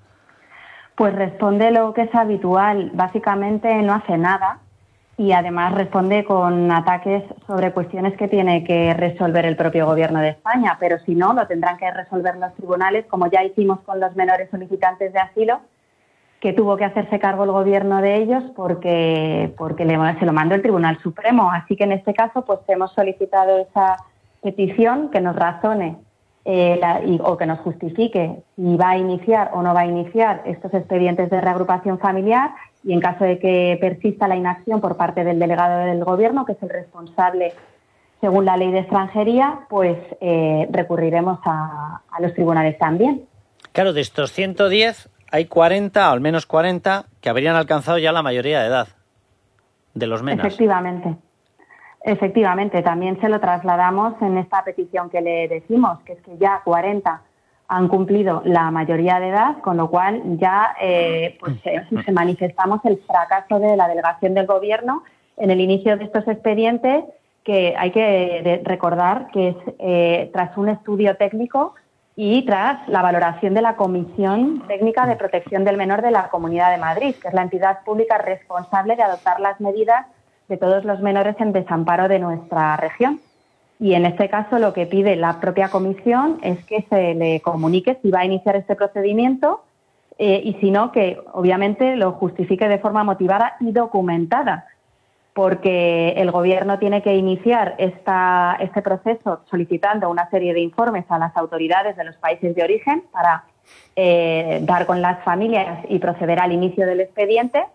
Pues responde lo que es habitual. Básicamente no hace nada. Y además responde con ataques sobre cuestiones que tiene que resolver el propio Gobierno de España, pero si no, lo tendrán que resolver los tribunales, como ya hicimos con los menores solicitantes de asilo, que tuvo que hacerse cargo el Gobierno de ellos porque, porque le, se lo mandó el Tribunal Supremo. Así que en este caso pues hemos solicitado esa petición que nos razone eh, la, y, o que nos justifique si va a iniciar o no va a iniciar estos expedientes de reagrupación familiar, y en caso de que persista la inacción por parte del delegado del Gobierno, que es el responsable según la ley de extranjería, pues eh, recurriremos a, a los tribunales también. Claro, de estos ciento diez hay cuarenta, o al menos cuarenta, que habrían alcanzado ya la mayoría de edad de los MENAS. Efectivamente. Efectivamente, también se lo trasladamos en esta petición que le decimos, que es que ya cuarenta han cumplido la mayoría de edad, con lo cual ya eh, pues, eh, se manifestamos el fracaso de la delegación del Gobierno en el inicio de estos expedientes, que hay que de, recordar que es eh, tras un estudio técnico y tras la valoración de la Comisión Técnica de Protección del Menor de la Comunidad de Madrid, que es la entidad pública responsable de adoptar las medidas de todos los menores en desamparo de nuestra región. Y en este caso lo que pide la propia comisión es que se le comunique si va a iniciar este procedimiento eh, y si no, que obviamente lo justifique de forma motivada y documentada, porque el Gobierno tiene que iniciar esta, este proceso solicitando una serie de informes a las autoridades de los países de origen para eh, dar con las familias y proceder al inicio del expediente.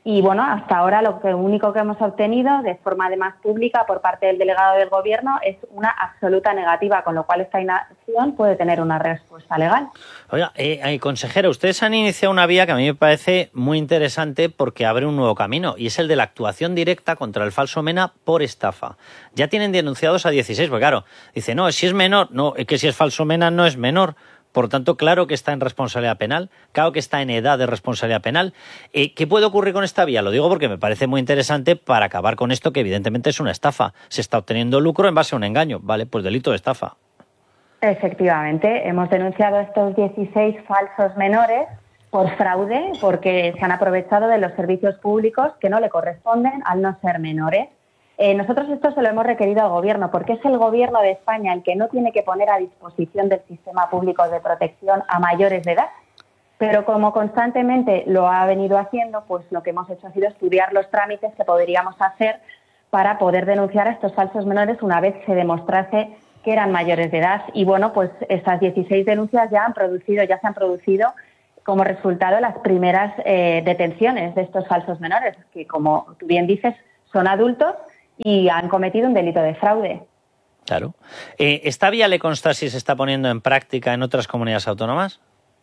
Y bueno, hasta ahora lo que único que hemos obtenido de forma además pública por parte del delegado del Gobierno es una absoluta negativa, con lo cual esta inacción puede tener una respuesta legal. Oiga, eh, eh, consejera, ustedes han iniciado una vía que a mí me parece muy interesante porque abre un nuevo camino y es el de la actuación directa contra el falso MENA por estafa. Ya tienen denunciados a dieciséis, porque claro, dice, no, si es menor, no, es que si es falso MENA no es menor. Por tanto, claro que está en responsabilidad penal, claro que está en edad de responsabilidad penal. Eh, ¿Qué puede ocurrir con esta vía? Lo digo porque me parece muy interesante para acabar con esto que evidentemente es una estafa. Se está obteniendo lucro en base a un engaño, ¿vale? Pues delito de estafa. Efectivamente, hemos denunciado estos dieciséis falsos menores por fraude porque se han aprovechado de los servicios públicos que no le corresponden al no ser menores. Eh, nosotros esto se lo hemos requerido al Gobierno porque es el Gobierno de España el que no tiene que poner a disposición del sistema público de protección a mayores de edad. Pero como constantemente lo ha venido haciendo, pues lo que hemos hecho ha sido estudiar los trámites que podríamos hacer para poder denunciar a estos falsos menores una vez se demostrase que eran mayores de edad. Y bueno, pues estas dieciséis denuncias ya han producido, ya se han producido como resultado las primeras eh, detenciones de estos falsos menores, que como tú bien dices, son adultos y han cometido un delito de fraude. Claro. Eh, ¿Esta vía le consta si se está poniendo en práctica en otras comunidades autónomas?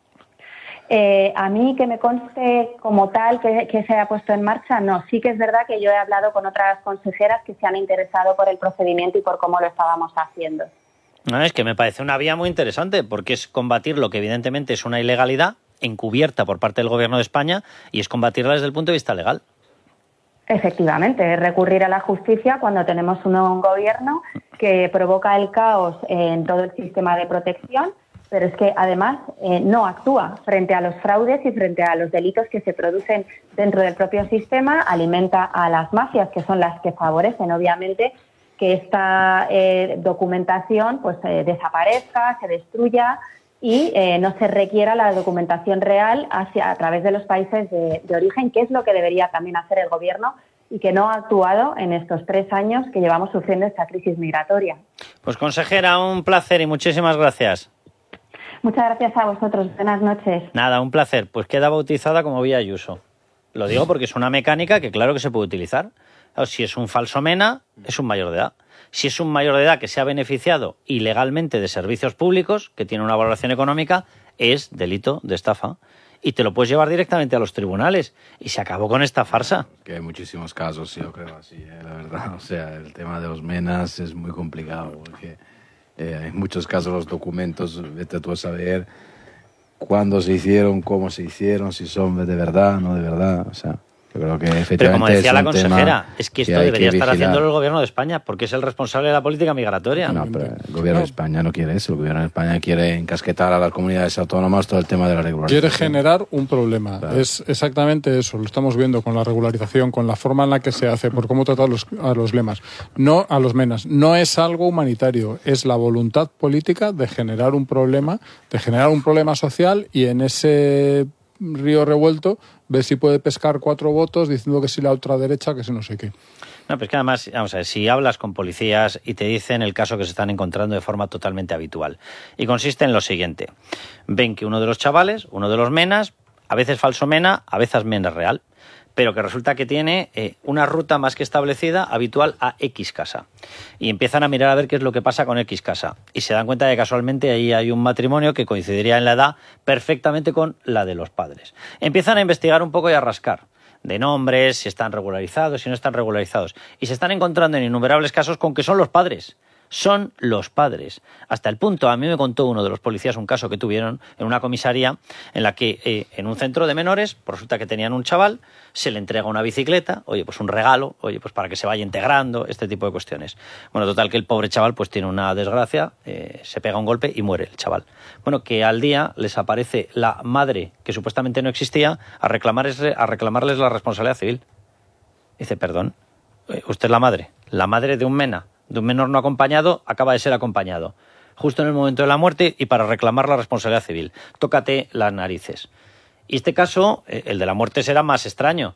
Eh, a mí que me conste como tal que, que se haya puesto en marcha, no. Sí que es verdad que yo he hablado con otras consejeras que se han interesado por el procedimiento y por cómo lo estábamos haciendo. No, es que me parece una vía muy interesante porque es combatir lo que evidentemente es una ilegalidad encubierta por parte del Gobierno de España y es combatirla desde el punto de vista legal. Efectivamente, recurrir a la justicia cuando tenemos un, un gobierno que provoca el caos en todo el sistema de protección, pero es que además eh, no actúa frente a los fraudes y frente a los delitos que se producen dentro del propio sistema, alimenta a las mafias, que son las que favorecen obviamente que esta eh, documentación pues eh, desaparezca, se destruya y eh, no se requiera la documentación real hacia, a través de los países de, de origen, que es lo que debería también hacer el Gobierno y que no ha actuado en estos tres años que llevamos sufriendo esta crisis migratoria. Pues consejera, un placer y muchísimas gracias. Muchas gracias a vosotros. Buenas noches. Nada, un placer. Pues queda bautizada como Vía Ayuso. Lo digo porque es una mecánica que claro que se puede utilizar. Claro, si es un falso MENA, es un mayor de edad. Si es un mayor de edad que se ha beneficiado ilegalmente de servicios públicos, que tiene una valoración económica, es delito de estafa. Y te lo puedes llevar directamente a los tribunales. Y se acabó con esta farsa. Que hay muchísimos casos, yo creo así, ¿eh? La verdad. O sea, el tema de los MENAs es muy complicado porque eh, en muchos casos los documentos, vete tú a saber cuándo se hicieron, cómo se hicieron, si son de verdad, no de verdad, o sea... Yo creo que efectivamente Pero como decía es la un consejera, es que esto que debería que estar vigilar. haciéndolo el Gobierno de España, porque es el responsable de la política migratoria. No, pero el Gobierno de España no quiere eso. El Gobierno de España quiere encasquetar a las comunidades autónomas todo el tema de la regularización. Quiere generar un problema. Claro. Es exactamente eso. Lo estamos viendo con la regularización, con la forma en la que se hace, por cómo tratar los, a los lemas. No a los menas. No es algo humanitario. Es la voluntad política de generar un problema, de generar un problema social y en ese río revuelto ver si puede pescar cuatro votos diciendo que si la ultraderecha, que si no sé qué. No, pero es que además, vamos a ver, si hablas con policías y te dicen el caso que se están encontrando de forma totalmente habitual. Y consiste en lo siguiente. Ven que uno de los chavales, uno de los menas, a veces falso mena, a veces mena real, pero que resulta que tiene eh, una ruta más que establecida habitual a X casa. Y empiezan a mirar a ver qué es lo que pasa con X casa. Y se dan cuenta de que casualmente ahí hay un matrimonio que coincidiría en la edad perfectamente con la de los padres. Empiezan a investigar un poco y a rascar de nombres, si están regularizados, si no están regularizados. Y se están encontrando en innumerables casos con que son los padres. Son los padres. Hasta el punto, a mí me contó uno de los policías un caso que tuvieron en una comisaría en la que eh, en un centro de menores, pues resulta que tenían un chaval, se le entrega una bicicleta, oye, pues un regalo, oye, pues para que se vaya integrando, este tipo de cuestiones. Bueno, total que el pobre chaval pues tiene una desgracia, eh, se pega un golpe y muere el chaval. Bueno, que al día les aparece la madre, que supuestamente no existía, a reclamarles, a reclamarles la responsabilidad civil. Dice, perdón, ¿usted es la madre? ¿La madre de un mena? De un menor no acompañado, acaba de ser acompañado. Justo en el momento de la muerte y para reclamar la responsabilidad civil. Tócate las narices. Y este caso, el de la muerte, será más extraño.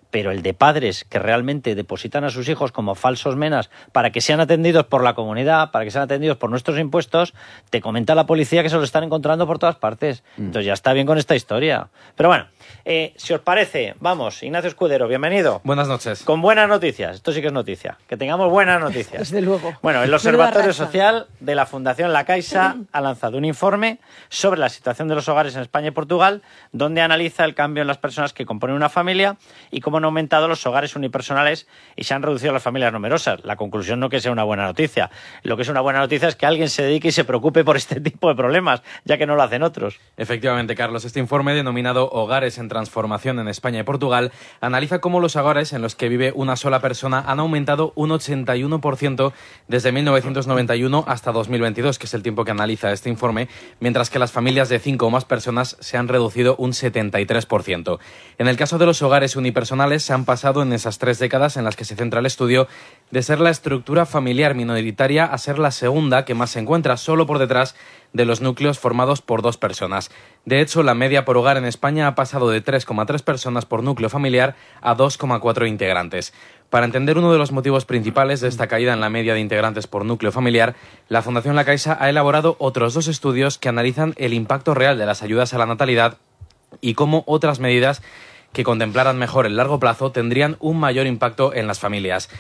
pero el de padres que realmente depositan a sus hijos como falsos menas para que sean atendidos por la comunidad, para que sean atendidos por nuestros impuestos, te comenta la policía que se lo están encontrando por todas partes. Entonces ya está bien con esta historia. Pero bueno, eh, si os parece, vamos, Ignacio Escudero, bienvenido. Buenas noches. Con buenas noticias, esto sí que es noticia, que tengamos buenas noticias. Desde luego. Bueno, el Observatorio Social de la Fundación La Caixa ha lanzado un informe sobre la situación de los hogares en España y Portugal, donde analiza el cambio en las personas que componen una familia y cómo han aumentado los hogares unipersonales y se han reducido las familias numerosas. La conclusión no que sea una buena noticia. Lo que es una buena noticia es que alguien se dedique y se preocupe por este tipo de problemas, ya que no lo hacen otros. Efectivamente, Carlos. Este informe, denominado Hogares en Transformación en España y Portugal, analiza cómo los hogares en los que vive una sola persona han aumentado un ochenta y uno por ciento desde mil novecientos noventa y uno hasta dos mil veintidós, que es el tiempo que analiza este informe, mientras que las familias de cinco o más personas se han reducido un setenta y tres por ciento. En el caso de los hogares unipersonales, se han pasado en esas tres décadas en las que se centra el estudio de ser la estructura familiar minoritaria a ser la segunda que más se encuentra, solo por detrás de los núcleos formados por dos personas. De hecho, la media por hogar en España ha pasado de tres coma tres personas por núcleo familiar a dos coma cuatro integrantes. Para entender uno de los motivos principales de esta caída en la media de integrantes por núcleo familiar, la Fundación La Caixa ha elaborado otros dos estudios que analizan el impacto real de las ayudas a la natalidad y cómo otras medidas que contemplaran mejor el largo plazo tendrían un mayor impacto en las familias.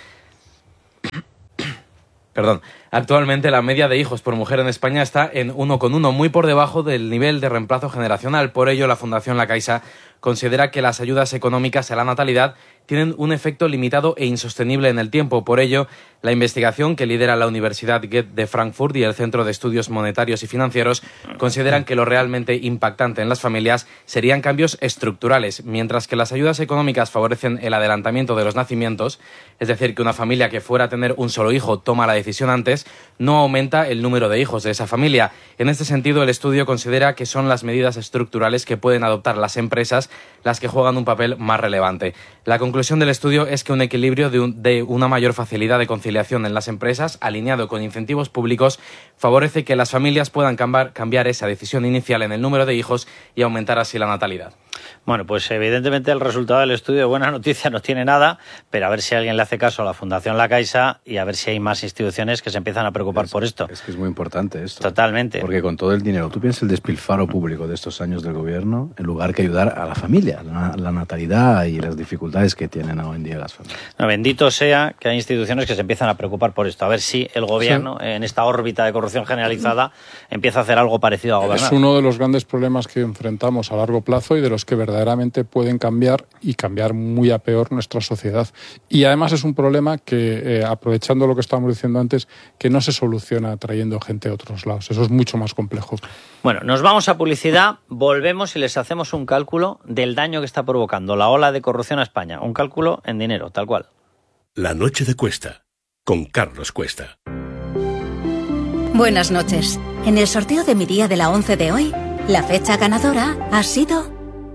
Perdón. Actualmente la media de hijos por mujer en España está en uno coma uno, muy por debajo del nivel de reemplazo generacional. Por ello, la Fundación La Caixa considera que las ayudas económicas a la natalidad tienen un efecto limitado e insostenible en el tiempo. Por ello, la investigación que lidera la Universidad Goethe de Frankfurt y el Centro de Estudios Monetarios y Financieros consideran que lo realmente impactante en las familias serían cambios estructurales, mientras que las ayudas económicas favorecen el adelantamiento de los nacimientos, es decir, que una familia que fuera a tener un solo hijo toma la decisión antes, no aumenta el número de hijos de esa familia. En este sentido, el estudio considera que son las medidas estructurales que pueden adoptar las empresas las que juegan un papel más relevante. La conclusión del estudio es que un equilibrio de, un, de una mayor facilidad de conciliación en las empresas, alineado con incentivos públicos, favorece que las familias puedan cambiar, cambiar esa decisión inicial en el número de hijos y aumentar así la natalidad. Bueno, pues evidentemente el resultado del estudio de buena noticia no tiene nada, pero a ver si alguien le hace caso a la Fundación La Caixa y a ver si hay más instituciones que se empiezan a preocupar es, por esto. Es que es muy importante esto. Totalmente. Porque con todo el dinero, tú piensas el despilfarro público de estos años del gobierno, en lugar que ayudar a la familia, la, la natalidad y las dificultades que tienen hoy en día las familias. No, bendito sea que hay instituciones que se empiezan a preocupar por esto. A ver si el gobierno, sí, en esta órbita de corrupción generalizada, empieza a hacer algo parecido a gobernar. Es uno de los grandes problemas que enfrentamos a largo plazo y de los que verdaderamente pueden cambiar y cambiar muy a peor nuestra sociedad. Y además es un problema que, eh, aprovechando lo que estábamos diciendo antes, que no se soluciona trayendo gente a otros lados. Eso es mucho más complejo. Bueno, nos vamos a publicidad, volvemos y les hacemos un cálculo del daño que está provocando la ola de corrupción a España. Un cálculo en dinero, tal cual. La noche de Cuesta, con Carlos Cuesta. Buenas noches. En el sorteo de mi día de la once de hoy, la fecha ganadora ha sido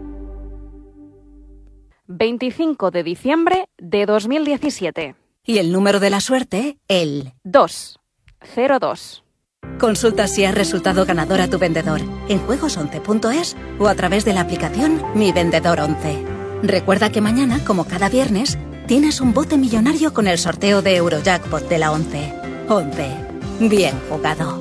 veinticinco de diciembre de dos mil diecisiete. Y el número de la suerte, el dos cero dos. Consulta si has resultado ganador a tu vendedor en juegos once punto es o a través de la aplicación Mi Vendedor once. Recuerda que mañana, como cada viernes, tienes un bote millonario con el sorteo de Eurojackpot de la once. once. Bien jugado.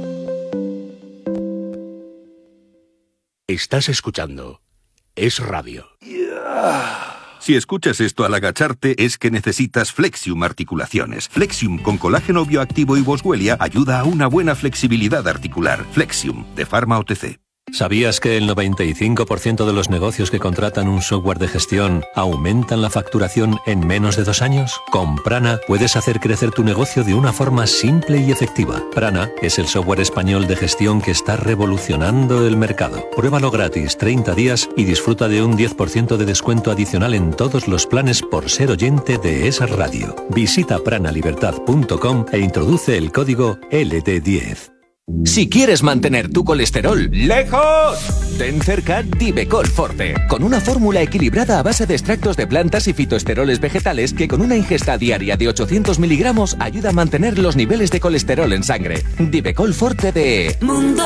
Estás escuchando Es Radio. Si escuchas esto al agacharte es que necesitas Flexium Articulaciones. Flexium con colágeno bioactivo y boswellia ayuda a una buena flexibilidad articular. Flexium, de Pharma O T C. ¿Sabías que el noventa y cinco por ciento de los negocios que contratan un software de gestión aumentan la facturación en menos de dos años? Con Prana puedes hacer crecer tu negocio de una forma simple y efectiva. Prana es el software español de gestión que está revolucionando el mercado. Pruébalo gratis treinta días y disfruta de un diez por ciento de descuento adicional en todos los planes por ser oyente de esa radio. Visita pranalibertad punto com e introduce el código L D diez. Si quieres mantener tu colesterol lejos, ten cerca Divecol Forte, con una fórmula equilibrada a base de extractos de plantas y fitoesteroles vegetales que con una ingesta diaria de ochocientos miligramos ayuda a mantener los niveles de colesterol en sangre. Divecol Forte de Mundo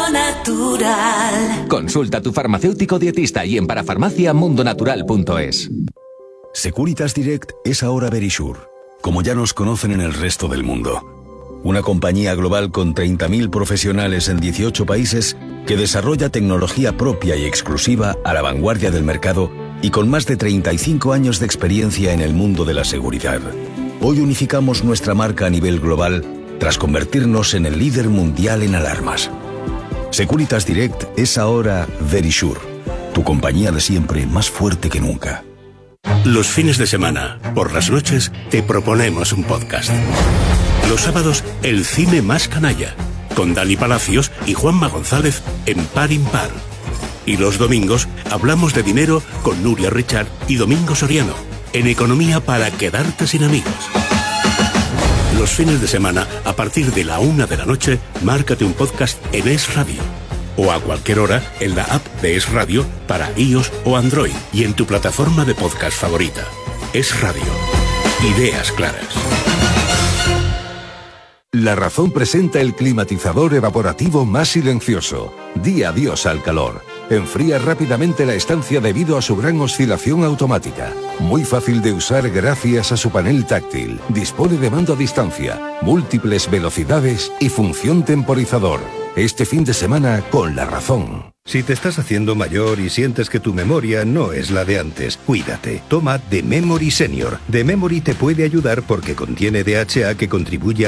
Natural. Consulta a tu farmacéutico dietista y en parafarmacia mundonatural punto es. Securitas Direct es ahora Verisure, como ya nos conocen en el resto del mundo. Una compañía global con treinta mil profesionales en dieciocho países que desarrolla tecnología propia y exclusiva a la vanguardia del mercado y con más de treinta y cinco años de experiencia en el mundo de la seguridad. Hoy unificamos nuestra marca a nivel global tras convertirnos en el líder mundial en alarmas. Securitas Direct es ahora Verisure, tu compañía de siempre más fuerte que nunca. Los fines de semana, por las noches, te proponemos un podcast. Los sábados, el cine más canalla, con Dani Palacios y Juanma González en Par Impar. Y los domingos, hablamos de dinero con Nuria Richard y Domingo Soriano, en Economía para quedarte sin amigos. Los fines de semana, a partir de la una de la noche, márcate un podcast en Es Radio. O a cualquier hora en la app de Es Radio para iOS o Android y en tu plataforma de podcast favorita. Es Radio. Ideas claras. La Razón presenta el climatizador evaporativo más silencioso. Di adiós al calor. Enfría rápidamente la estancia debido a su gran oscilación automática. Muy fácil de usar gracias a su panel táctil. Dispone de mando a distancia, múltiples velocidades y función temporizador. Este fin de semana con La Razón. Si te estás haciendo mayor y sientes que tu memoria no es la de antes, cuídate. Toma The Memory Senior. The Memory te puede ayudar porque contiene D H A que contribuye